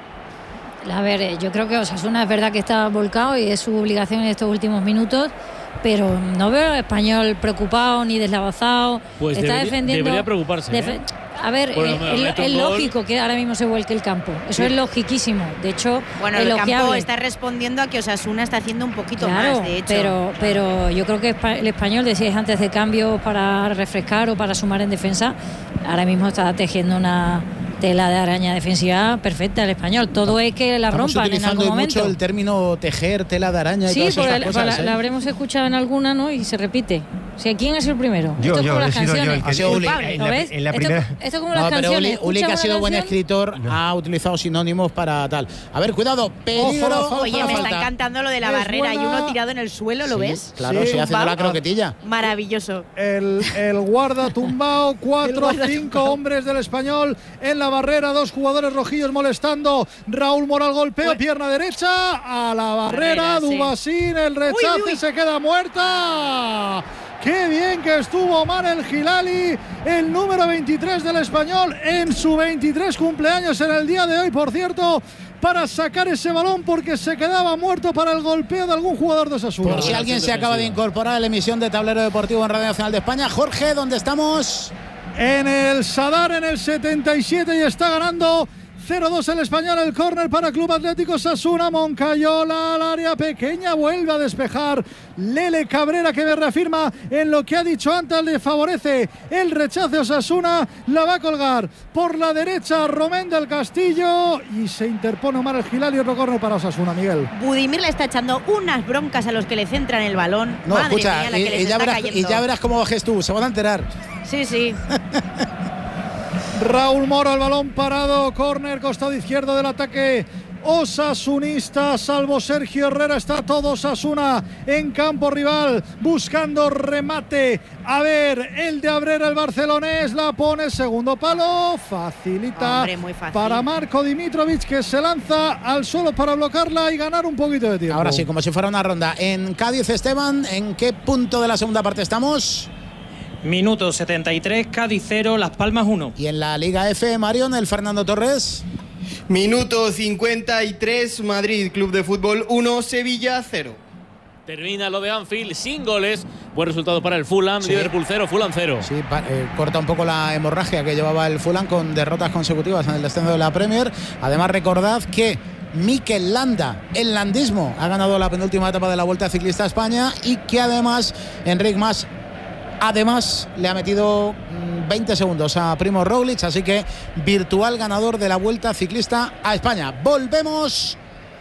A ver, yo creo que Osasuna es verdad que está volcado y es su obligación en estos últimos minutos, pero no veo al español preocupado ni deslavazado. Pues está debería, defendiendo. Debería preocuparse. Defe- ¿eh? A ver, bueno, eh, es, es lógico que ahora mismo se vuelque el campo. Eso sí. Es logiquísimo. De hecho, bueno, el campo está respondiendo a que Osasuna está haciendo un poquito claro, más, de hecho. Pero, pero yo creo que el español, decíais antes de cambio para refrescar o para sumar en defensa, ahora mismo está tejiendo una tela de araña defensiva perfecta el español. Todo es que la Estamos rompan en algún momento. Mucho el término tejer, tela de araña y sí, todas esas el, cosas. la, ¿eh? la habremos escuchado en alguna, ¿no? Y se repite. O sea, ¿quién es el primero? Yo, esto es yo, como he las sido canciones. yo el que... Ha sido Uli. En la, ves? en la esto, primera... esto es como no, las pero canciones. Uli, Uli, que ha sido buen canción? escritor, no. ha utilizado sinónimos para tal. A ver, cuidado, peligro. Ojo, Oye, me falta. están cantando lo de la Es barrera buena. y uno tirado en el suelo, ¿lo Sí, ves? Claro, Sí, sí, haciendo va. la croquetilla. Maravilloso. El, el guarda tumbao, cuatro, guarda cinco tumbao. hombres del español en la barrera, dos jugadores rojillos molestando. Raúl Moral golpeo, Uy. pierna derecha a la barrera, Barrera, sí. Dubasín, el rechace, Uy, uy. se queda muerta. Qué bien que estuvo Omar El Hilali, el número veintitrés del español, en su veintitrés cumpleaños en el día de hoy, por cierto, para sacar ese balón porque se quedaba muerto para el golpeo de algún jugador de Osasuna. Por si alguien se acaba de incorporar a la emisión de Tablero Deportivo en Radio Nacional de España, Jorge, ¿dónde estamos? En el Sadar, en el setenta y siete, y está ganando cero dos el Español, el córner para Club Atlético Osasuna. Moncayola al área pequeña, vuelve a despejar Lele Cabrera, que me reafirma en lo que ha dicho antes, le favorece el rechace Osasuna, la va a colgar por la derecha Romén del Castillo y se interpone Omar El Gilal y otro córner para Osasuna, Miguel. Budimir le está echando unas broncas a los que le centran el balón. No, Madre escucha, mía, la que y, les y, ya está verás, cayendo. y ya verás cómo bajes tú, se van a enterar. Sí, sí. Raúl Moro, el balón parado, córner, costado izquierdo del ataque osasunista, salvo Sergio Herrera, está todo Osasuna en campo rival, buscando remate. A ver, el de Abrera, el barcelonés, la pone segundo palo, facilita. Hombre, muy fácil. Para Marco Dimitrovic, que se lanza al suelo para bloquearla y ganar un poquito de tiempo. Ahora sí, como si fuera una ronda. En Cádiz, Esteban, ¿en qué punto de la segunda parte estamos? Minuto setenta y tres, Cádiz cero, Las Palmas uno. Y en la Liga F, Marion, el Fernando Torres. Minuto cincuenta y tres, Madrid Club de Fútbol uno, Sevilla cero. Termina lo de Anfield sin goles. Buen resultado para el Fulham. Sí. Liverpool cero, Fulham cero. Sí, pa, eh, corta un poco la hemorragia que llevaba el Fulham con derrotas consecutivas en el descenso de la Premier. Además, recordad que Mikel Landa, el landismo, ha ganado la penúltima etapa de la Vuelta Ciclista a España y que además Enric Mas Además, le ha metido veinte segundos a Primo Roglic, así que virtual ganador de la Vuelta Ciclista a España. Volvemos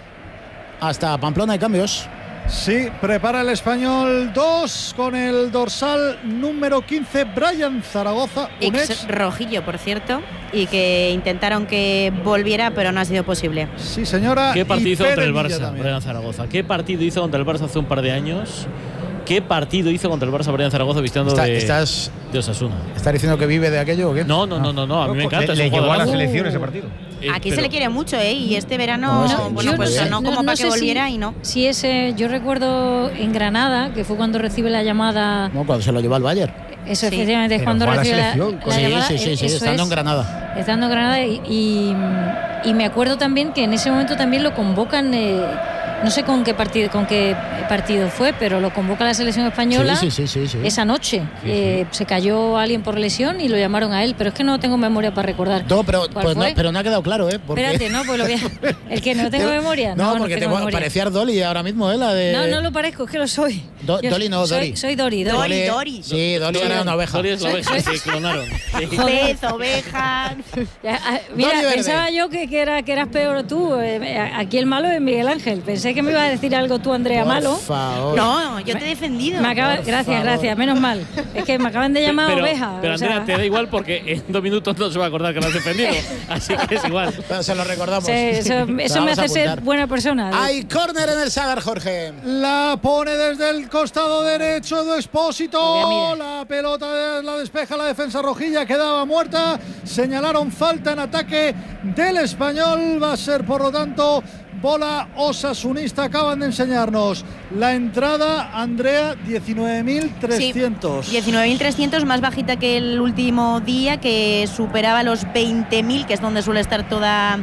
hasta Pamplona y cambios. Sí, prepara el Español dos con el dorsal número quince, Brian Zaragoza, un ex, ex rojillo, por cierto, y que intentaron que volviera, pero no ha sido posible. Sí, señora. ¿Qué partido hizo contra el Barça, también. Brian Zaragoza? ¿Qué partido hizo contra el Barça hace un par de años? ¿Qué partido hizo contra el Barça Brian Zaragoza vistiendo Está, de, estás, de Osasuna? ¿Estás diciendo que vive de aquello o qué? No, no, no, no, no. A mí me encanta. Le, le llevó a la selección ese partido. Eh, Aquí pero, se le quiere mucho, ¿eh? Y este verano, No, bueno, yo pues no sé. no, como No- no para sé que volviera si- y no. Si ese, yo recuerdo en Granada, que fue cuando recibe la llamada. No, cuando se lo llevó al Bayern. Eso Sí. efectivamente es Pero cuando fue a la recibe la, selección, la Sí, llamada. sí, sí, eh, sí, eso estando es, en Granada. Estando en Granada y, y, y me acuerdo también que en ese momento también lo convocan. Eh, no sé con qué partido con qué partido fue, pero lo convoca la selección española Sí, sí, sí, sí, sí. esa noche. Eh, se cayó alguien por lesión y lo llamaron a él, pero es que no tengo memoria para recordar. No, pero, ¿Cuál pues no, fue? pero no ha quedado claro, ¿eh? Porque- Espérate, no, pues lo voy a... El que no tengo Te- memoria. No, No, porque tengo te memoria. parecía Dolly ahora mismo, ¿eh? La de... No, no lo parezco, es que lo soy. Do- Yo Dolly no, soy, Dori. Soy Dori, Dori. Dori, Dori. Sí, Dolly era una oveja. Dori es la oveja, Soy- sí, clonaron. Sí. Pez, oveja. Ya, ah, mira, Dori Verde. pensaba yo que, que, era, que eras peor tú. Eh, aquí el malo es Miguel Ángel. Pensé que me iba a decir algo tú, Andrea, Por malo. favor. No, yo te he defendido. Me acaba, Por gracias, favor. gracias, menos mal. Es que me acaban de llamar pero, oveja. Pero o sea, Andrea, te da igual porque en dos minutos no se va a acordar que lo has defendido. Así que es igual. Pero se lo recordamos. sí, eso, eso Lo me vamos a hace ser apuntar. buena persona. Hay córner en el Sagar, Jorge. La pone desde el costado derecho de Expósito. Mira, mira. La pelota la despeja la defensa rojilla, quedaba muerta. Señalaron falta en ataque del Español. Va a ser, por lo tanto, bola osasunista. Acaban de enseñarnos la entrada, Andrea, diecinueve mil trescientos. Sí, diecinueve mil trescientos, más bajita que el último día, que superaba los veinte mil, que es donde suele estar toda...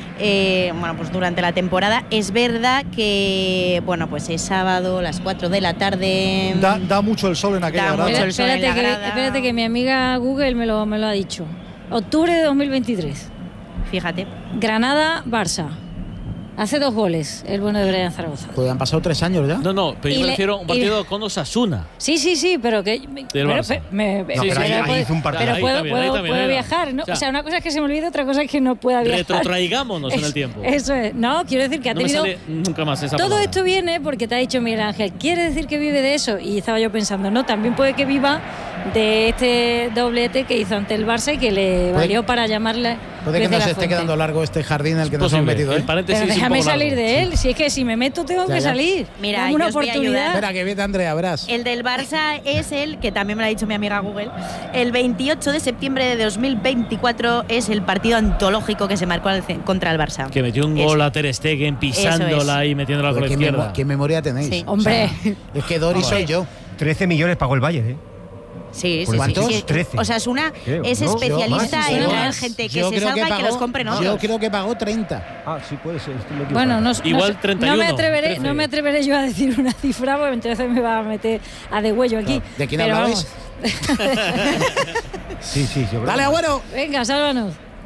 Eh, bueno, pues durante la temporada. Es verdad que, bueno, pues es sábado, las cuatro de la tarde. Da, da mucho el sol en aquella Da grada. mucho Espera- el sol en espérate, la que, grada. espérate que mi amiga Google me lo, me lo ha dicho. Octubre de dos mil veintitrés. Fíjate. Granada-Barça. Hace dos goles el bueno de Brian Zaragoza. Pues han pasado tres años ya. No, no, pero Y yo me le- refiero a un y- partido con Osasuna. Sí, sí, sí, pero que. pero, Barça. pe- me- me- No, pero ahí- ahí puedo- hizo un partido. pero Ahí puedo, también, ahí puedo- también, puedo ahí va. viajar, ¿no? O sea, O sea, una cosa es que se me olvide, otra cosa es que no pueda viajar. Retrotraigámonos en Es- el tiempo. Eso es. No, quiero decir que ha No me tenido. sale nunca más esa Todo palabra. esto viene porque te ha dicho Miguel Ángel, ¿quiere decir que vive de eso? Y estaba yo pensando, no, también puede que viva de este doblete que hizo ante el Barça y que le Puede- valió para llamarle. Puede que desde nos la esté fuente. quedando largo este jardín en el que nos Posible. hemos metido, El ¿eh? paréntesis Pero es un déjame poco salir largo. de él, si es que si me meto tengo Ya, que ya. salir. Mira, Dame yo una os voy a oportunidad. ayudar. Espera, que viene Andrea, verás. El del Barça es el, que también me lo ha dicho mi amiga Google, el veintiocho de septiembre de dos mil veinticuatro es el partido antológico que se marcó al ce- contra el Barça. Que metió un Eso. gol a Ter Stegen pisándola y metiéndola con la Joder, ¿qué, izquierda. memo- qué memoria tenéis? Sí. Hombre. O sea, es que Dori Vamos. soy yo. trece millones pagó el Bayern, ¿eh? Sí, sí, ¿Por sí, cuántos? sí, sí. trece. O sea, es una Creo, es ¿no? especialista Más, en más. traer gente que Yo se creo salga y que pagó- los compren Yo otros. creo que pagó treinta. Ah, sí, puede ser. estoy equivocado. Bueno, no, Igual no, sé, treinta y no me uno, atreveré, trece. no me atreveré yo a decir una cifra, porque entonces me va a meter a degüello aquí. ¿De quién Pero hablabais? vamos. Sí, sí, yo creo. Dale, Agüero. Venga, sálvanos.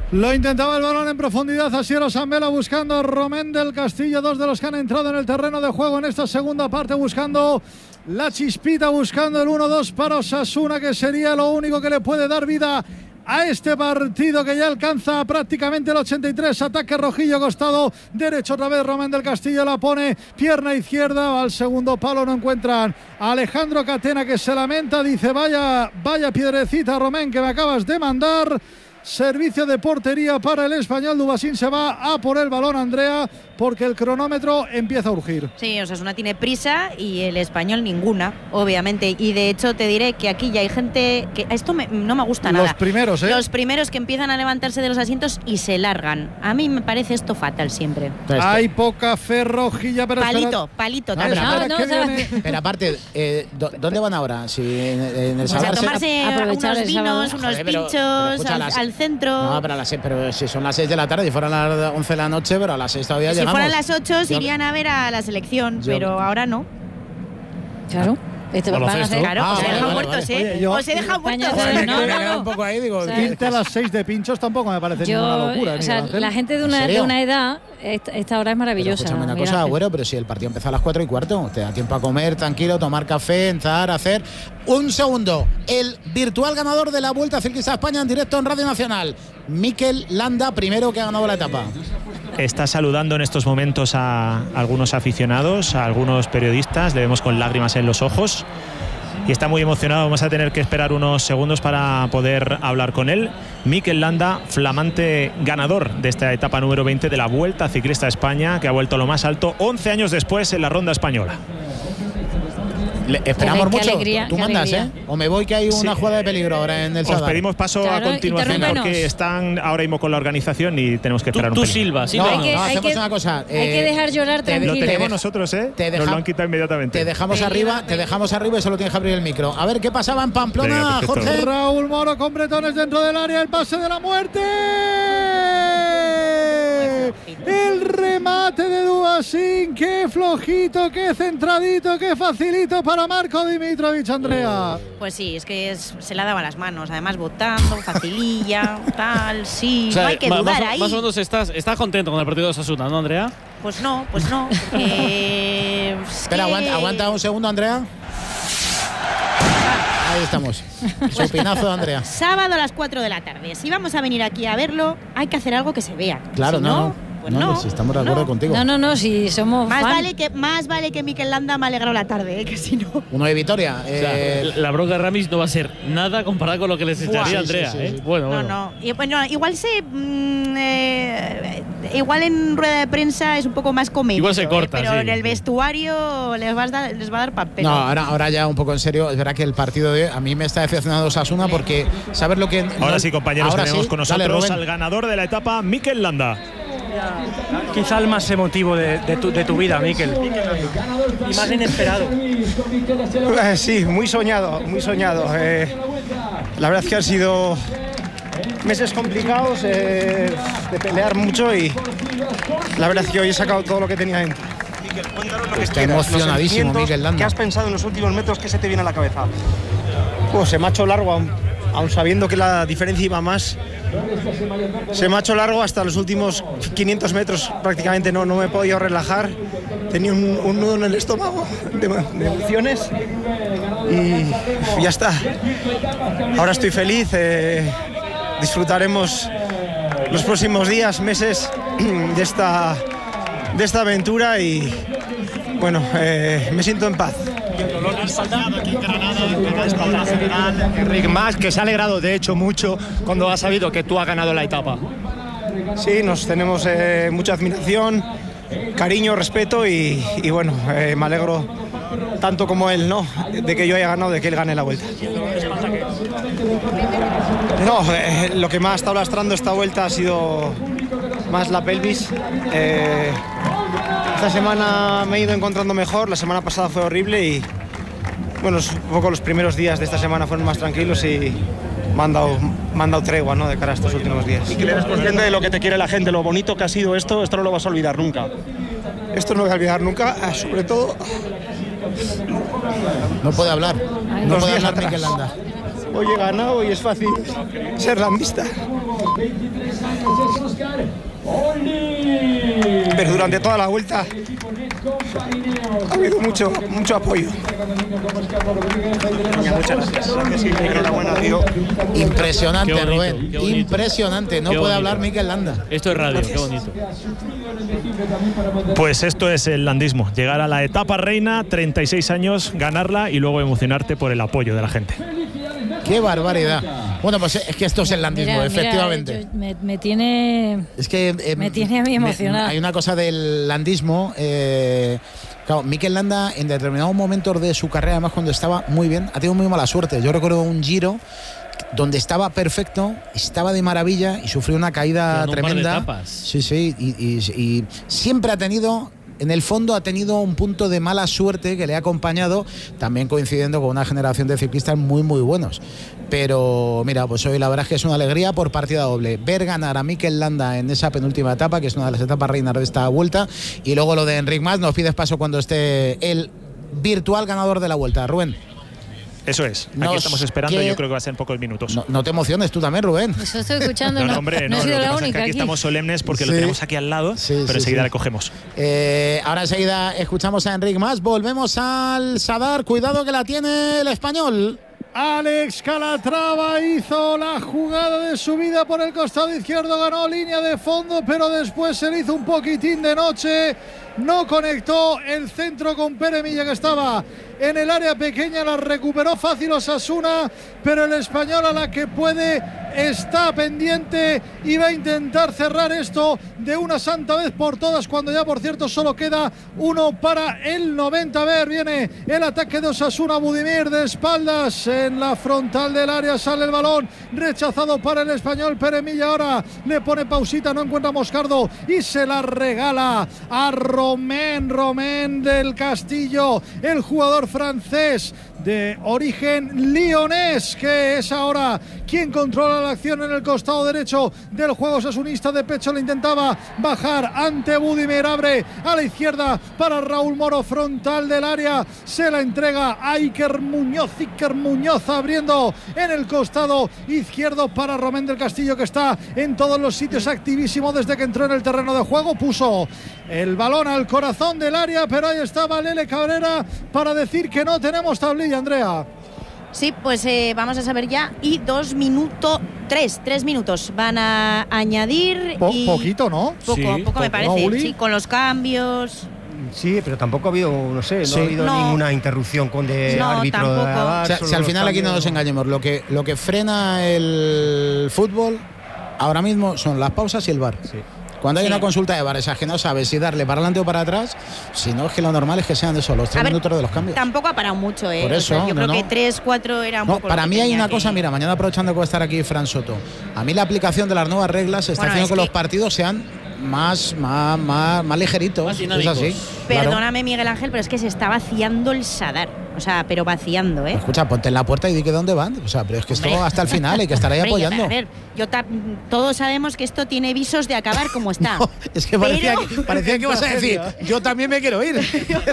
Lo intentaba el balón en profundidad, Asier Osambela buscando a Romén del Castillo, dos de los que han entrado en el terreno de juego en esta segunda parte, buscando la chispita, buscando el uno dos para Osasuna, que sería lo único que le puede dar vida a este partido, que ya alcanza prácticamente el ochenta y tres. Ataque rojillo, costado derecho otra vez. Romén del Castillo la pone pierna izquierda al segundo palo, no encuentran a Alejandro Catena, que se lamenta, dice vaya, vaya piedrecita, Romén, que me acabas de mandar. Servicio de portería para el Español. Dubasín se va a por el balón, Andrea, porque el cronómetro empieza a urgir. Sí, Osasuna tiene prisa y el Español ninguna, obviamente. Y de hecho te diré que aquí ya hay gente que esto me, no me gusta nada. Los primeros, ¿eh? Los primeros que empiezan a levantarse de los asientos y se largan. A mí me parece esto fatal siempre. Hay poca fe rojilla, pero palito, espera. palito No, también. pero, No, no, no, pero aparte, eh, ¿dónde van ahora? Si en, en el pues a Salar tomarse se... aprovechar unos el vinos, sábado. unos Joder, pero- pinchos pero escucha, al, las- al centro. No, pero, a las seis, pero si son las seis de la tarde, si fueran las once de la noche, pero a las seis todavía Si llegamos. fueran las ocho se Yo- irían a ver a la selección, Yo- pero ahora no. Claro. Este van a Baloncesto. hacer, Claro, Ah, o se vale, dejan vale, muertos, vale. ¿eh? Oye, yo- o se dejan España muertos. se- Joder, No, me no, queda no. un poco ahí, digo. O sea, ¿qué- irte a las seis de pinchos tampoco me parece Yo, ninguna locura. ¿eh, o sea, Miguel Ángel? la gente de ¿En una, de serio? una edad, esta, esta hora es Pero maravillosa. escúchame una Miguel cosa, Ángel. Agüero, pero si el partido empieza a las cuatro y cuarto, te da tiempo a comer tranquilo, tomar café, entrar, hacer. Un segundo, el virtual ganador de la Vuelta Ciclista a España en directo en Radio Nacional, Mikel Landa, primero que ha ganado la etapa. Está saludando en estos momentos a algunos aficionados, a algunos periodistas, le vemos con lágrimas en los ojos y está muy emocionado. Vamos a tener que esperar unos segundos para poder hablar con él. Mikel Landa, flamante ganador de esta etapa número veinte de la Vuelta Ciclista a España, que ha vuelto a lo más alto once años después en la ronda española. Le, esperamos Qué mucho. alegría, Tú qué mandas, alegría. ¿eh? O me voy, que hay una Sí. jugada de peligro ahora en el Os Sadar. pedimos paso Claro, a continuación interrúmpenos. porque están ahora mismo con la organización y tenemos que Tú, esperar tú un pelín. Silva, No, Silva. Hay que- no, hay hacemos que- una cosa. hay que eh, dejar llorar te- Lo tranquilo. tenemos te- nosotros, ¿eh? te Nos deja- lo han quitado inmediatamente. Te dejamos arriba, te dejamos arriba y solo tienes que abrir el micro. A ver qué pasaba en Pamplona, Venga, perfecto. Jorge. Raúl Moro con bretones dentro del área, el pase de la muerte. El remate de Dubasín, qué flojito, qué centradito, qué facilito para Marco Dimitrovic, Andrea. Pues sí, es que es- se la daba las manos, además votando, facililla, tal, sí, O sea, no hay que ma- dudar más, ahí. más o menos estás, estás contento con el partido de Osasuna, ¿no, Andrea? Pues no, pues no, porque... es Espera, que- aguanta, aguanta un segundo, Andrea. Ahí estamos. Su pinazo de Andrea. Sábado a las cuatro de la tarde. Si vamos a venir aquí a verlo, hay que hacer algo que se vea. Claro, Si no, no, no. pues No, no. no, si estamos de acuerdo no. contigo. No, no, no, si somos Más fan. vale que más vale que Mikel Landa me ha alegrado la tarde, ¿eh? Que si no. Uno de Vitoria. O sea, eh, la bronca de Ramis no va a ser nada comparada con lo que les echaría sí, Andrea. sí, sí, ¿eh? sí. Bueno, No, bueno. no. Y, bueno, igual se mm, eh, igual en rueda de prensa es un poco más comedido. Igual se corta, ¿eh? Pero sí. en el vestuario les va a dar, les va a dar papel. no, ahora, ahora ya un poco en serio. Es verdad que el partido de hoy a mí me está decepcionando Osasuna porque ¿sabes lo que? Ahora no- sí, compañeros, ahora tenemos sí. con Dale, nosotros Rubén. al ganador de la etapa, Mikel Landa. Quizá el más emotivo de, de, tu, de tu vida, Mikel. Y más inesperado. Eh, sí, muy soñado, muy soñado. Eh, la verdad es que han sido meses complicados, eh, de pelear mucho y la verdad es que hoy he sacado todo lo que tenía dentro. Está emocionadísimo Mikel Landa. ¿Qué has pensado en los últimos metros? ¿Qué se te viene a la cabeza? Pues se me ha hecho largo, aun, aun sabiendo que la diferencia iba más. Se me ha hecho largo hasta los últimos quinientos metros, prácticamente no, no me he podido relajar. Tenía un, un nudo en el estómago de, de emociones y ya está. Ahora estoy feliz, eh, disfrutaremos los próximos días, meses de esta, de esta aventura y bueno, eh, me siento en paz. Enrique Mas, que se ha alegrado de hecho mucho cuando ha sabido que tú has ganado la etapa. Sí, nos tenemos eh, mucha admiración, cariño, respeto y, y bueno, eh, me alegro tanto como él, ¿no? De que yo haya ganado, de que él gane la vuelta. No, eh, lo que más ha estado lastrando esta vuelta ha sido más la pelvis. Eh, esta semana me he ido encontrando mejor, la semana pasada fue horrible y bueno, un poco los primeros días de esta semana fueron más tranquilos y me han dado, me han dado tregua, ¿no? De cara a estos últimos días. Y que eres consciente de lo que te quiere la gente, lo bonito que ha sido esto, esto no lo vas a olvidar nunca. Esto no lo voy a olvidar nunca, ah, sobre todo No puede hablar. No Dos puede días hablar atrás. Mikel Landa. hoy he ganado y es fácil ser landista. Pero durante toda la vuelta ha habido mucho, mucho apoyo. Muchas gracias. Enhorabuena, tío. Impresionante, Qué bonito, Rubén. qué bonito. Impresionante. No Qué puede bonito. hablar Mikel Landa. Esto es radio, qué bonito. Pues esto es el landismo, llegar a la etapa reina, treinta y seis años, ganarla y luego emocionarte por el apoyo de la gente. ¡Qué barbaridad! Bueno, pues es que esto es el landismo, Mira, mira, efectivamente. yo- me, me tiene Es que eh, me tiene a mí emocionada. Hay una cosa del landismo. Eh, claro, Mikel Landa en determinados momentos de su carrera, además cuando estaba muy bien, ha tenido muy mala suerte. Yo recuerdo un Giro donde estaba perfecto, estaba de maravilla y sufrió una caída Pero en un par de tremenda. etapas. Sí, sí, y, y- y siempre ha tenido. En el fondo ha tenido un punto de mala suerte que le ha acompañado, también coincidiendo con una generación de ciclistas muy, muy buenos. Pero mira, pues hoy la verdad es que es una alegría por partida doble. Ver ganar a Mikel Landa en esa penúltima etapa, que es una de las etapas reinas de esta vuelta. Y luego lo de Enric Mas, nos pides paso cuando esté el virtual ganador de la vuelta. Rubén. Eso es, aquí Nos estamos esperando que- y yo creo que va a ser en pocos minutos. No, no te emociones tú también, Rubén. Eso estoy escuchando. No, No, no, hombre, no no, he sido lo que la pasa es que única aquí aquí. estamos solemnes porque Sí. lo tenemos aquí al lado, Sí, pero sí, enseguida sí. le cogemos. Eh, ahora enseguida escuchamos a Enric Mas. Volvemos al Sadar. Cuidado que la tiene el español. Alex Calatrava hizo la jugada de su vida por el costado izquierdo, ganó línea de fondo, pero después se le hizo un poquitín de noche. No conectó el centro con Pere Milla, que estaba en el área pequeña, la recuperó fácil Osasuna, pero el español, a la que puede, está pendiente y va a intentar cerrar esto de una santa vez por todas, cuando ya, por cierto, solo queda uno para el noventa. A ver, viene el ataque de Osasuna. Budimir de espaldas en la frontal del área, sale el balón rechazado para el español. Pere Milla ahora le pone pausita, no encuentra a Moscardo y se la regala a Romén, Romén del Castillo, el jugador francés de origen lionés, que es ahora quien controla la acción en el costado derecho del juego osasunista. De pecho le intentaba bajar ante Budimir, abre a la izquierda para Raúl Moro, frontal del área, se la entrega a Iker Muñoz, Iker Muñoz abriendo en el costado izquierdo para Romén del Castillo, que está en todos los sitios, activísimo desde que entró en el terreno de juego. Puso el balón al corazón del área, pero ahí estaba Lele Cabrera para decir que no tenemos tablilla, Andrea. Sí, pues eh, vamos a saber ya. Y dos minutos, tres, tres minutos van a añadir. Po- y poquito, ¿no? Poco, Sí, poco poco. me ¿No, parece. Uli? Sí, con los cambios. Sí, pero tampoco ha habido, no sé, no Sí. ha habido No. ninguna interrupción con de No, árbitro. tampoco. de VAR, O sea, solo si al los final aquí no cambios. nos engañemos, lo que, lo que frena el fútbol ahora mismo son las pausas y el VAR. Sí. Cuando hay Sí. una consulta de VAR, esa que no sabes si darle para adelante o para atrás, si no, es que lo normal es que sean de eso, los tres A ver, minutos de los cambios. Tampoco ha parado mucho, ¿eh? Por O sea, eso, yo no, creo que no. tres, cuatro era un No, poco. para lo que mí hay tenía una que- cosa, mira, mañana aprovechando que va a estar aquí Fran Soto, a mí la aplicación de las nuevas reglas está Bueno, haciendo es que, que- los partidos sean más, más, más, más ligeritos. Más es dinámicos. así. claro. Perdóname, Miguel Ángel, pero es que se está vaciando el Sadar. O sea, pero vaciando, ¿eh? Escucha, ponte en la puerta y di que dónde van. O sea, pero es que esto Hombre. hasta el final hay que estar ahí Hombre, apoyando. A ver, yo ta- todos sabemos que esto tiene visos de acabar como está. No, es que parecía, Pero- que, parecía que ibas a decir, yo también me quiero ir.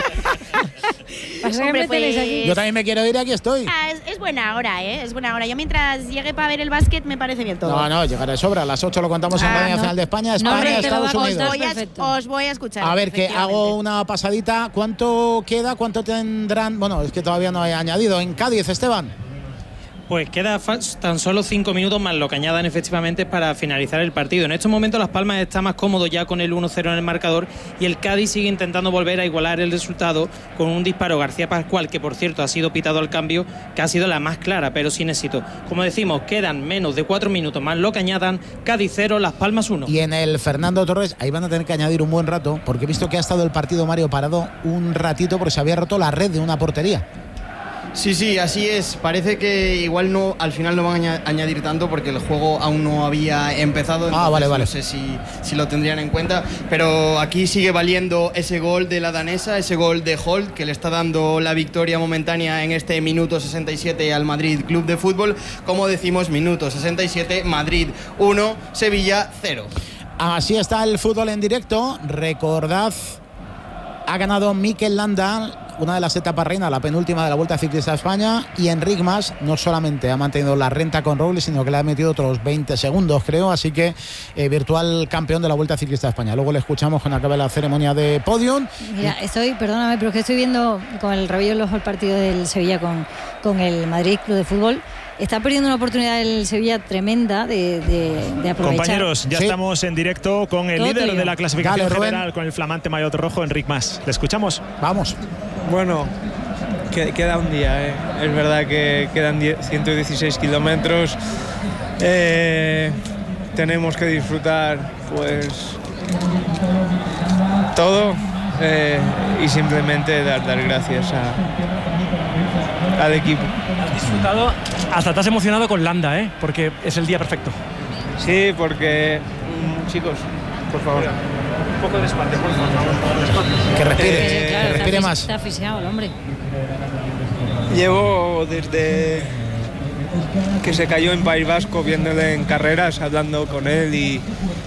Pasa que Hombre, me tenéis aquí. Yo también me quiero ir y aquí estoy. Ah, es, es buena hora, ¿eh? Es buena hora. Yo mientras llegue para ver el básquet me parece bien todo. No, no, llegará de sobra. A las ocho lo contamos en Ah, Radio no. Nacional de España, No, España, hombre, te lo Estados va a Os Unidos. contar. voy, a, Perfecto. os voy a escuchar. A ver, que efectivamente. hago una pasadita. ¿Cuánto queda? ¿Cuánto tendrán? Bueno, es que todavía no he añadido. En Cádiz, Esteban. Pues queda fa- tan solo cinco minutos más lo que añadan efectivamente para finalizar el partido. En estos momentos Las Palmas está más cómodo ya con el uno cero en el marcador y el Cádiz sigue intentando volver a igualar el resultado con un disparo García Pascual, que por cierto ha sido pitado al cambio, que ha sido la más clara, pero sin éxito. Como decimos, quedan menos de cuatro minutos más lo que añadan. Cádiz cero, Las Palmas uno. Y en el Fernando Torres, ahí van a tener que añadir un buen rato, porque he visto que ha estado el partido Mario parado un ratito porque se había roto la red de una portería. Sí, sí, así es. Parece que igual no, al final no van a aña- añadir tanto porque el juego aún no había empezado. Ah, vale, entonces vale. No sé si, si lo tendrían en cuenta, pero aquí sigue valiendo ese gol de la danesa, ese gol de Holt, que le está dando la victoria momentánea en este minuto sesenta y siete al Madrid Club de Fútbol. Como decimos, minuto sesenta y siete, Madrid uno, Sevilla cero. Así está el fútbol en directo. Recordad, ha ganado Mikel Landa una de las etapas reina, la penúltima de la Vuelta Ciclista a España, y Enric Mas no solamente ha mantenido la renta con Roglic, sino que le ha metido otros veinte segundos, creo, así que eh, virtual campeón de la Vuelta Ciclista a España. Luego le escuchamos cuando acabe la ceremonia de podium. Mira, estoy, perdóname, pero es que estoy viendo con el rabillo en los ojos el partido del Sevilla con, con el Madrid Club de Fútbol. Está perdiendo una oportunidad el Sevilla tremenda de, de, de aprovechar. Compañeros, ya sí. estamos en directo con el Todo líder tuyo. de la clasificación Dale, general, Rubén. con el flamante maillot rojo, Enric Mas. ¿Le escuchamos? Vamos. Bueno, que, queda un día, ¿eh? Es verdad que quedan ciento dieciséis kilómetros. Eh, tenemos que disfrutar, pues, todo eh, y simplemente dar, dar gracias a, al equipo. Has disfrutado, hasta te has emocionado con Landa, ¿eh? Porque es el día perfecto. Sí, porque, chicos, por favor. Un poco de despacio, por favor. Que respire, Eh, Claro, que respire está más. Está asfixiado el hombre. Llevo desde que se cayó en País Vasco viéndole en carreras, hablando con él y,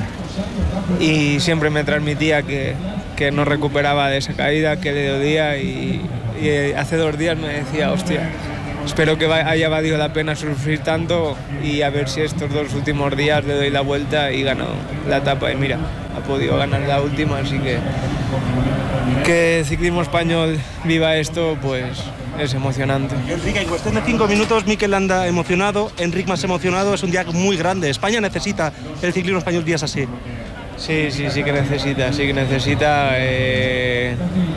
y siempre me transmitía que, que no recuperaba de esa caída, que le dolía y, y hace dos días me decía, hostia, espero que haya valido la pena sufrir tanto y a ver si estos dos últimos días le doy la vuelta y gano la etapa. Y mira, ha podido ganar la última, así que que Ciclismo Español viva esto, pues es emocionante. Enrique, en cuestión de cinco minutos, Mikel Landa emocionado, Enric Mas emocionado, es un día muy grande. España necesita el ciclismo español días así. Sí, sí, sí que necesita, sí que necesita. Eh...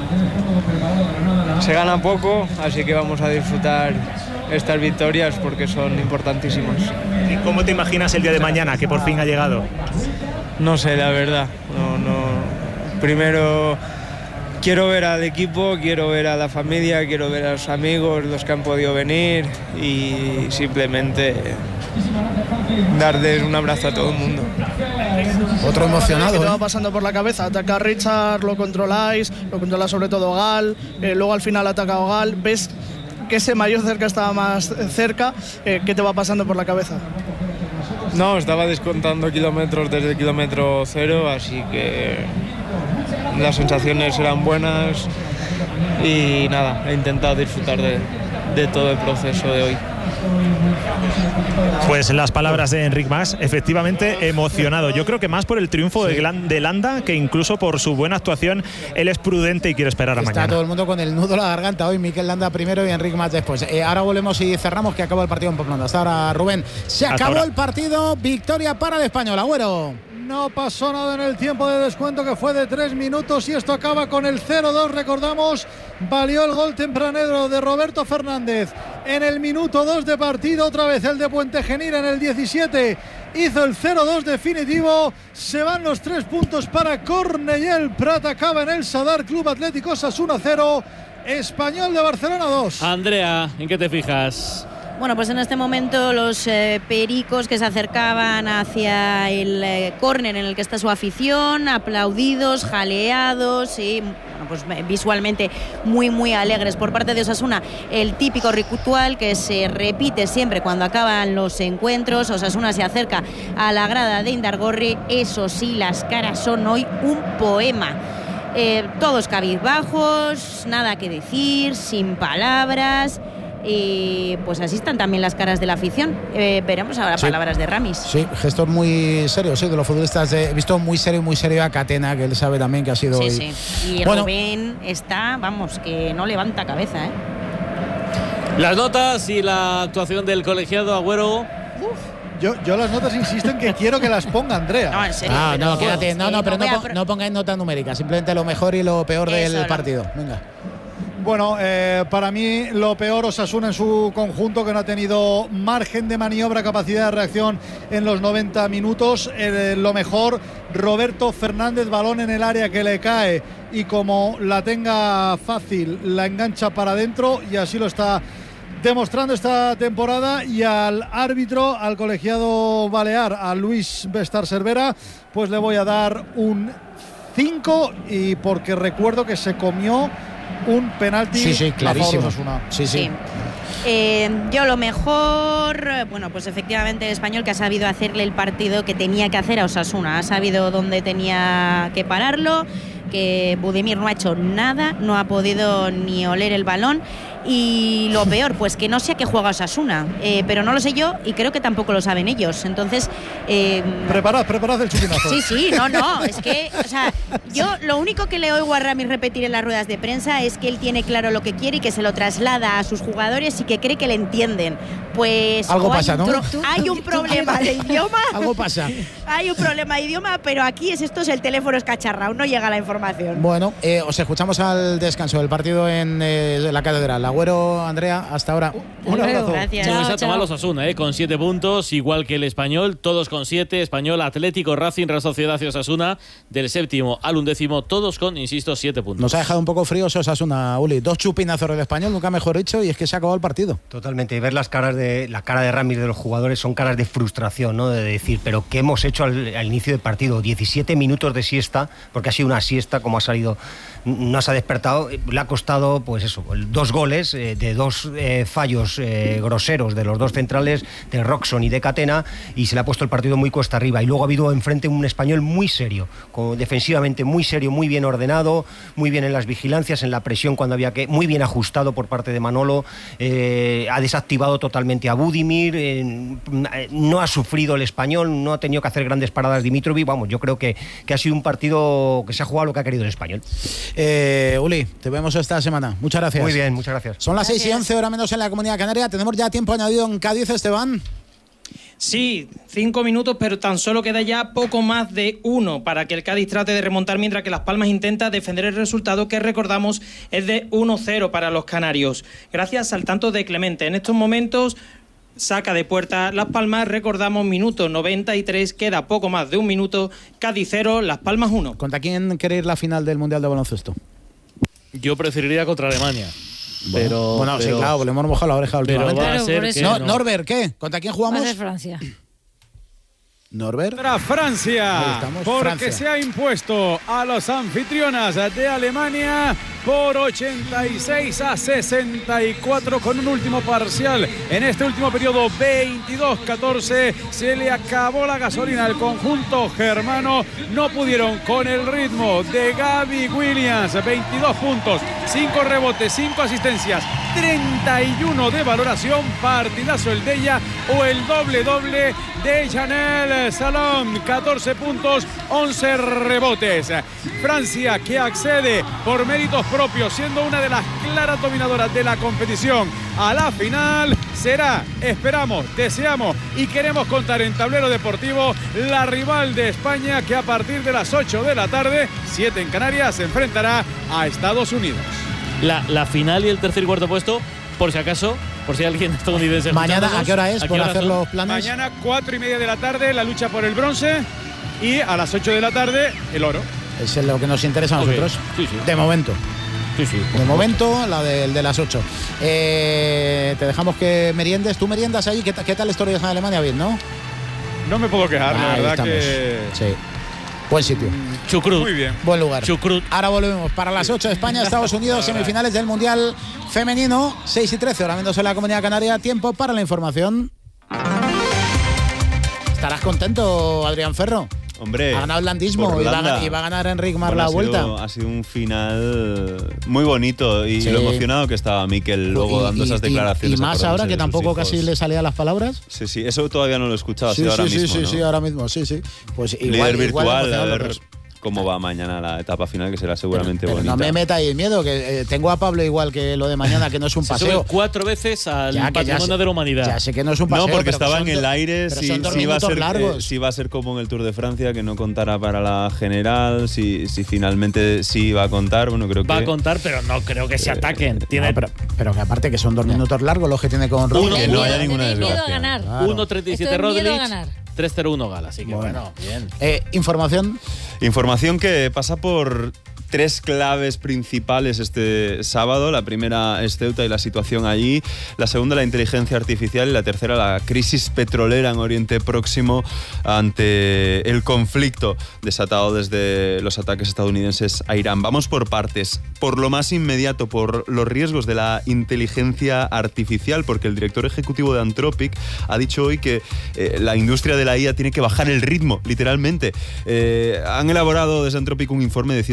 Se gana poco, así que vamos a disfrutar estas victorias porque son importantísimas. ¿Y cómo te imaginas el día de mañana, que por fin ha llegado? No sé, la verdad. No, no. Primero quiero ver al equipo, quiero ver a la familia, quiero ver a los amigos, los que han podido venir y simplemente darles un abrazo a todo el mundo. Otro emocionado. ¿Qué te va ¿eh? pasando por la cabeza? Ataca a Richard, lo controláis, lo controla sobre todo Gal, eh, luego al final ataca a Gal, ves que ese mayor cerca estaba más cerca, eh, ¿qué te va pasando por la cabeza? No, estaba descontando kilómetros desde el kilómetro cero, así que las sensaciones eran buenas y nada, he intentado disfrutar de, de todo el proceso de hoy. Pues las palabras de Enric Mas, efectivamente emocionado. Yo creo que más por el triunfo sí. de, de Landa que incluso por su buena actuación. Él es prudente y quiere esperar a Está mañana. todo el mundo con el nudo en la garganta hoy. Mikel Landa primero y Enric Mas después. Eh, ahora volvemos y cerramos, que acabó el partido en Pamplona. Hasta ahora, Rubén. Se Hasta acabó ahora. el partido. Victoria para el Español. Agüero. No pasó nada en el tiempo de descuento, que fue de tres minutos, y esto acaba con el cero dos. Recordamos, valió el gol tempranero de Roberto Fernández en el minuto dos de partido. Otra vez el de Puente Genil en el diecisiete hizo el cero dos definitivo. Se van los tres puntos para Cornellà. El Prat acaba en el Sadar. Club Atlético Osasuna cero, Español de Barcelona dos. Andrea, ¿en qué te fijas? Bueno, pues en este momento los eh, pericos que se acercaban hacia el eh, córner en el que está su afición, aplaudidos, jaleados y bueno, pues visualmente muy muy alegres por parte de Osasuna. El típico ritual que se repite siempre cuando acaban los encuentros. Osasuna se acerca a la grada de Indargorri. Eso sí, las caras son hoy un poema. Eh, todos cabizbajos, nada que decir, sin palabras. Y pues así están también las caras de la afición. Eh, veremos ahora sí. palabras de Ramis. Sí, gestos muy serios, sí, de los futbolistas. He visto muy serio, muy serio a Catena, que él sabe también que ha sido sí, hoy. Sí. Y bueno, Rubén está, vamos, que no levanta cabeza, ¿eh? Las notas y la actuación del colegiado Agüero. Uf. Yo, yo las notas insisto en que quiero que las ponga Andrea. No, en serio. Ah, no, pero, quédate. No, sí, no, pero no, voy a pon- pro- no pongáis nota numérica, simplemente lo mejor y lo peor Eso, del no. partido. Venga. Bueno, eh, para mí lo peor, Osasuna en su conjunto, que no ha tenido margen de maniobra, capacidad de reacción en los noventa minutos. Eh, lo mejor, Roberto Fernández, balón en el área que le cae y como la tenga fácil, la engancha para adentro, y así lo está demostrando esta temporada. Y al árbitro, al colegiado balear, a Luis Bestar Cervera, pues le voy a dar un cinco, y porque recuerdo que se comió un penalti Sí, sí, a favor de clarísimo. Osasuna. Sí, sí. Sí. Eh, yo lo mejor, bueno, pues efectivamente el Español, que ha sabido hacerle el partido que tenía que hacer a Osasuna, ha sabido dónde tenía que pararlo, porque Budimir no ha hecho nada, no ha podido ni oler el balón. Y lo peor, pues que no sé a qué juega Osasuna, eh, pero no lo sé yo y creo que tampoco lo saben ellos. Entonces, eh, preparad, preparad el chupinazo. Sí, sí, no, no, es que, o sea, yo lo único que le oigo a Ramis repetir en las ruedas de prensa es que él tiene claro lo que quiere y que se lo traslada a sus jugadores y que cree que le entienden. Pues algo pasa, ¿no? Hay un problema de idioma. Algo pasa. Hay un problema de idioma, pero aquí es esto, es el teléfono escacharrado, no llega la información. Bueno, eh, os escuchamos al descanso del partido en eh, la catedral. Agüero, Andrea, hasta ahora. Un abrazo. Gracias. No está tomado los Osasuna, eh, con siete puntos, igual que el Español, todos con siete. Español, Atlético, Racing, Real Sociedad y Osasuna, del séptimo al undécimo, todos con, insisto, siete puntos. Nos ha dejado un poco fríos Osasuna, Uli. Dos chupinazos del Español, nunca mejor dicho, y es que se ha acabado el partido. Totalmente. Y ver las caras de la cara de Ramis de los jugadores son caras de frustración, ¿no? De decir, pero ¿qué hemos hecho al, al inicio del partido? diecisiete minutos de siesta, porque ha sido una siesta, como ha salido, no se ha despertado, le ha costado, pues eso, dos goles eh, de dos eh, fallos eh, groseros de los dos centrales, de Roxon y de Catena, y se le ha puesto el partido muy cuesta arriba. Y luego ha habido enfrente un Español muy serio, con, defensivamente muy serio, muy bien ordenado, muy bien en las vigilancias, en la presión cuando había que, muy bien ajustado por parte de Manolo, eh, ha desactivado totalmente a Budimir, eh, no ha sufrido el Español, no ha tenido que hacer grandes paradas Dimitrovic. Vamos, yo creo que, que ha sido un partido que se ha jugado lo que ha querido el Español. Eh, Uli, te vemos esta semana. Muchas gracias. Muy bien, muchas gracias. Son las Gracias. seis y once, hora menos en la Comunidad Canaria. Tenemos ya tiempo añadido en Cádiz, Esteban. Sí, cinco minutos, pero tan solo queda ya poco más de uno para que el Cádiz trate de remontar, mientras que Las Palmas intenta defender el resultado, que recordamos es de uno cero para los canarios. Gracias al tanto de Clemente. En estos momentos saca de puerta Las Palmas, recordamos, minuto noventa y tres, queda poco más de un minuto. Cádiz cero, Las Palmas uno. ¿Contra quién quiere ir la final del Mundial de Baloncesto? Yo preferiría contra Alemania. Bueno, pero, bueno pero, sí, claro, le hemos mojado la oreja últimamente. va a ser por eso. que No, no. Norbert, ¿qué? ¿Contra quién Va a jugamos? ser Francia. Norbert. Contra Francia, Ahí estamos, porque Francia. se ha impuesto a los anfitrionas de Alemania por ochenta y seis a sesenta y cuatro con un último parcial. En este último periodo, veintidós catorce, se le acabó la gasolina al conjunto germano. No pudieron con el ritmo de Gaby Williams, veintidós puntos, cinco rebotes, cinco asistencias, treinta y uno de valoración. Partidazo el de ella, o el doble doble de Janelle Salom, catorce puntos, once rebotes. Francia, que accede por méritos propios, siendo una de las claras dominadoras de la competición a la final, será, esperamos, deseamos y queremos contar en Tablero Deportivo, la rival de España, que a partir de las ocho de la tarde, siete en Canarias, se enfrentará a Estados Unidos. La, la final y el tercer y cuarto puesto, por si acaso, por si alguien estadounidense. Mañana, ¿a qué hora es? ¿A qué Por hora hacer son? los planes. Mañana, cuatro y media de la tarde, la lucha por el bronce, y a las ocho de la tarde, el oro. Es lo que nos interesa a Ok. nosotros. Sí, sí. De momento. Sí, sí. De momento, la del de las ocho. Eh, te dejamos que meriendes. ¿Tú meriendas ahí? ¿Qué, ta- qué tal historias en Alemania? Bien, ¿no? No me puedo quejar, la Ahí verdad estamos. que... Sí. Buen sitio. Chucrut. Muy bien. Buen lugar. Chucrut. Ahora volvemos para las ocho, España, Estados Unidos, semifinales del Mundial Femenino, seis y trece, ahora menos en la Comunidad Canaria. Tiempo para la información. ¿Estarás contento, Adrián Ferro? Hombre, Ha ganado el landismo por y va, a, Holanda. gan- y va a ganar Enric Mar Bueno, la ha vuelta. sido- ha sido un final muy bonito y Sí. lo emocionado que estaba Mikel luego Y- dando y- esas y- declaraciones. Y, más acordándose ahora que de sus tampoco hijos. casi le salían las palabras. Sí, sí, eso todavía no lo he escuchado, ha Sí, sido sí, ahora sí, mismo, sí, ¿no? sí, ahora mismo, sí, sí. Pues igual, Líder igual virtual, a emocionado, ver pero- cómo va mañana la etapa final, que será seguramente pero bonita. no me metáis miedo, que eh, tengo a Pablo igual que lo de mañana, que no es un Se paseo. sube cuatro veces al Ya, que ya patrimonio sé- de la humanidad. Ya sé que no es un paseo. No, porque pero que estaba son en el do- aire, pero si, son dos si va a minutos ser, eh, largos. si va a ser como en el Tour de Francia, que no contara para la general, si, si finalmente sí va a contar, bueno, creo que... Va a contar, pero no creo que se ataquen. Tiene No, pero, pero que aparte que son dos minutos largos los que tiene con Roglic. que no haya ninguna Tenéis miedo a desgracia. ganar. Claro. uno treinta y siete Esto es miedo a Roglic, ganar. tres cero uno Gala, así que Bueno. bueno, bien. Eh, información. Información que pasa por tres claves principales este sábado. La primera es Ceuta y la situación allí. La segunda, la inteligencia artificial. Y la tercera, la crisis petrolera en Oriente Próximo ante el conflicto desatado desde los ataques estadounidenses a Irán. Vamos por partes. Por lo más inmediato, por los riesgos de la inteligencia artificial, porque el director ejecutivo de Anthropic ha dicho hoy que eh, la industria de la I A tiene que bajar el ritmo, literalmente. Eh, han elaborado desde Anthropic un informe de ciento cincuenta y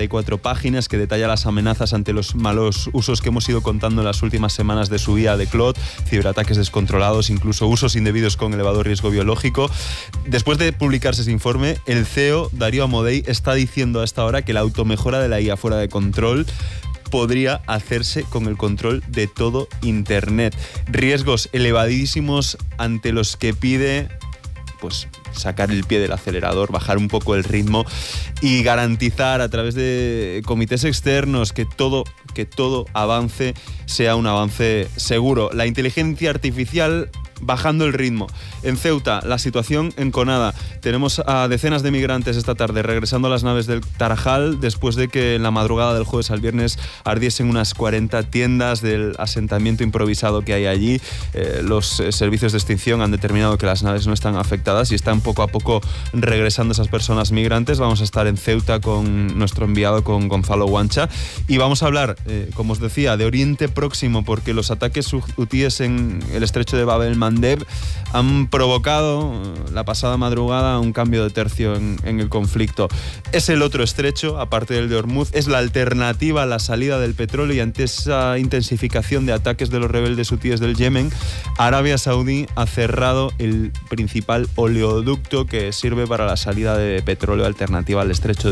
y cuatro páginas que detalla las amenazas ante los malos usos que hemos ido contando en las últimas semanas de su guía de Clot, ciberataques descontrolados, incluso usos indebidos con elevado riesgo biológico. Después de publicarse ese informe, el C E O, Darío Amodei, está diciendo a esta hora que la automejora de la I A fuera de control podría hacerse con el control de todo Internet. Riesgos elevadísimos ante los que pide pues sacar el pie del acelerador, bajar un poco el ritmo y garantizar a través de comités externos que todo, que todo avance sea un avance seguro. La inteligencia artificial bajando el ritmo. En Ceuta, la situación enconada. Tenemos a decenas de migrantes esta tarde regresando a las naves del Tarajal después de que en la madrugada del jueves al viernes ardiesen unas cuarenta tiendas del asentamiento improvisado que hay allí. Eh, los eh, servicios de extinción han determinado que las naves no están afectadas y están poco a poco regresando esas personas migrantes. Vamos a estar en Ceuta con nuestro enviado, con Gonzalo Guancha, y vamos a hablar, eh, como os decía, de Oriente Próximo, porque los ataques hutíes en el estrecho de Bab el-Mandeb han provocado la pasada madrugada un cambio de tercio en, en el conflicto. Es el otro estrecho, aparte del de Hormuz, es la alternativa a la salida del petróleo, y ante esa intensificación de ataques de los rebeldes hutíes del Yemen, Arabia Saudí ha cerrado el principal oleoducto que sirve para la salida de petróleo alternativa al estrecho de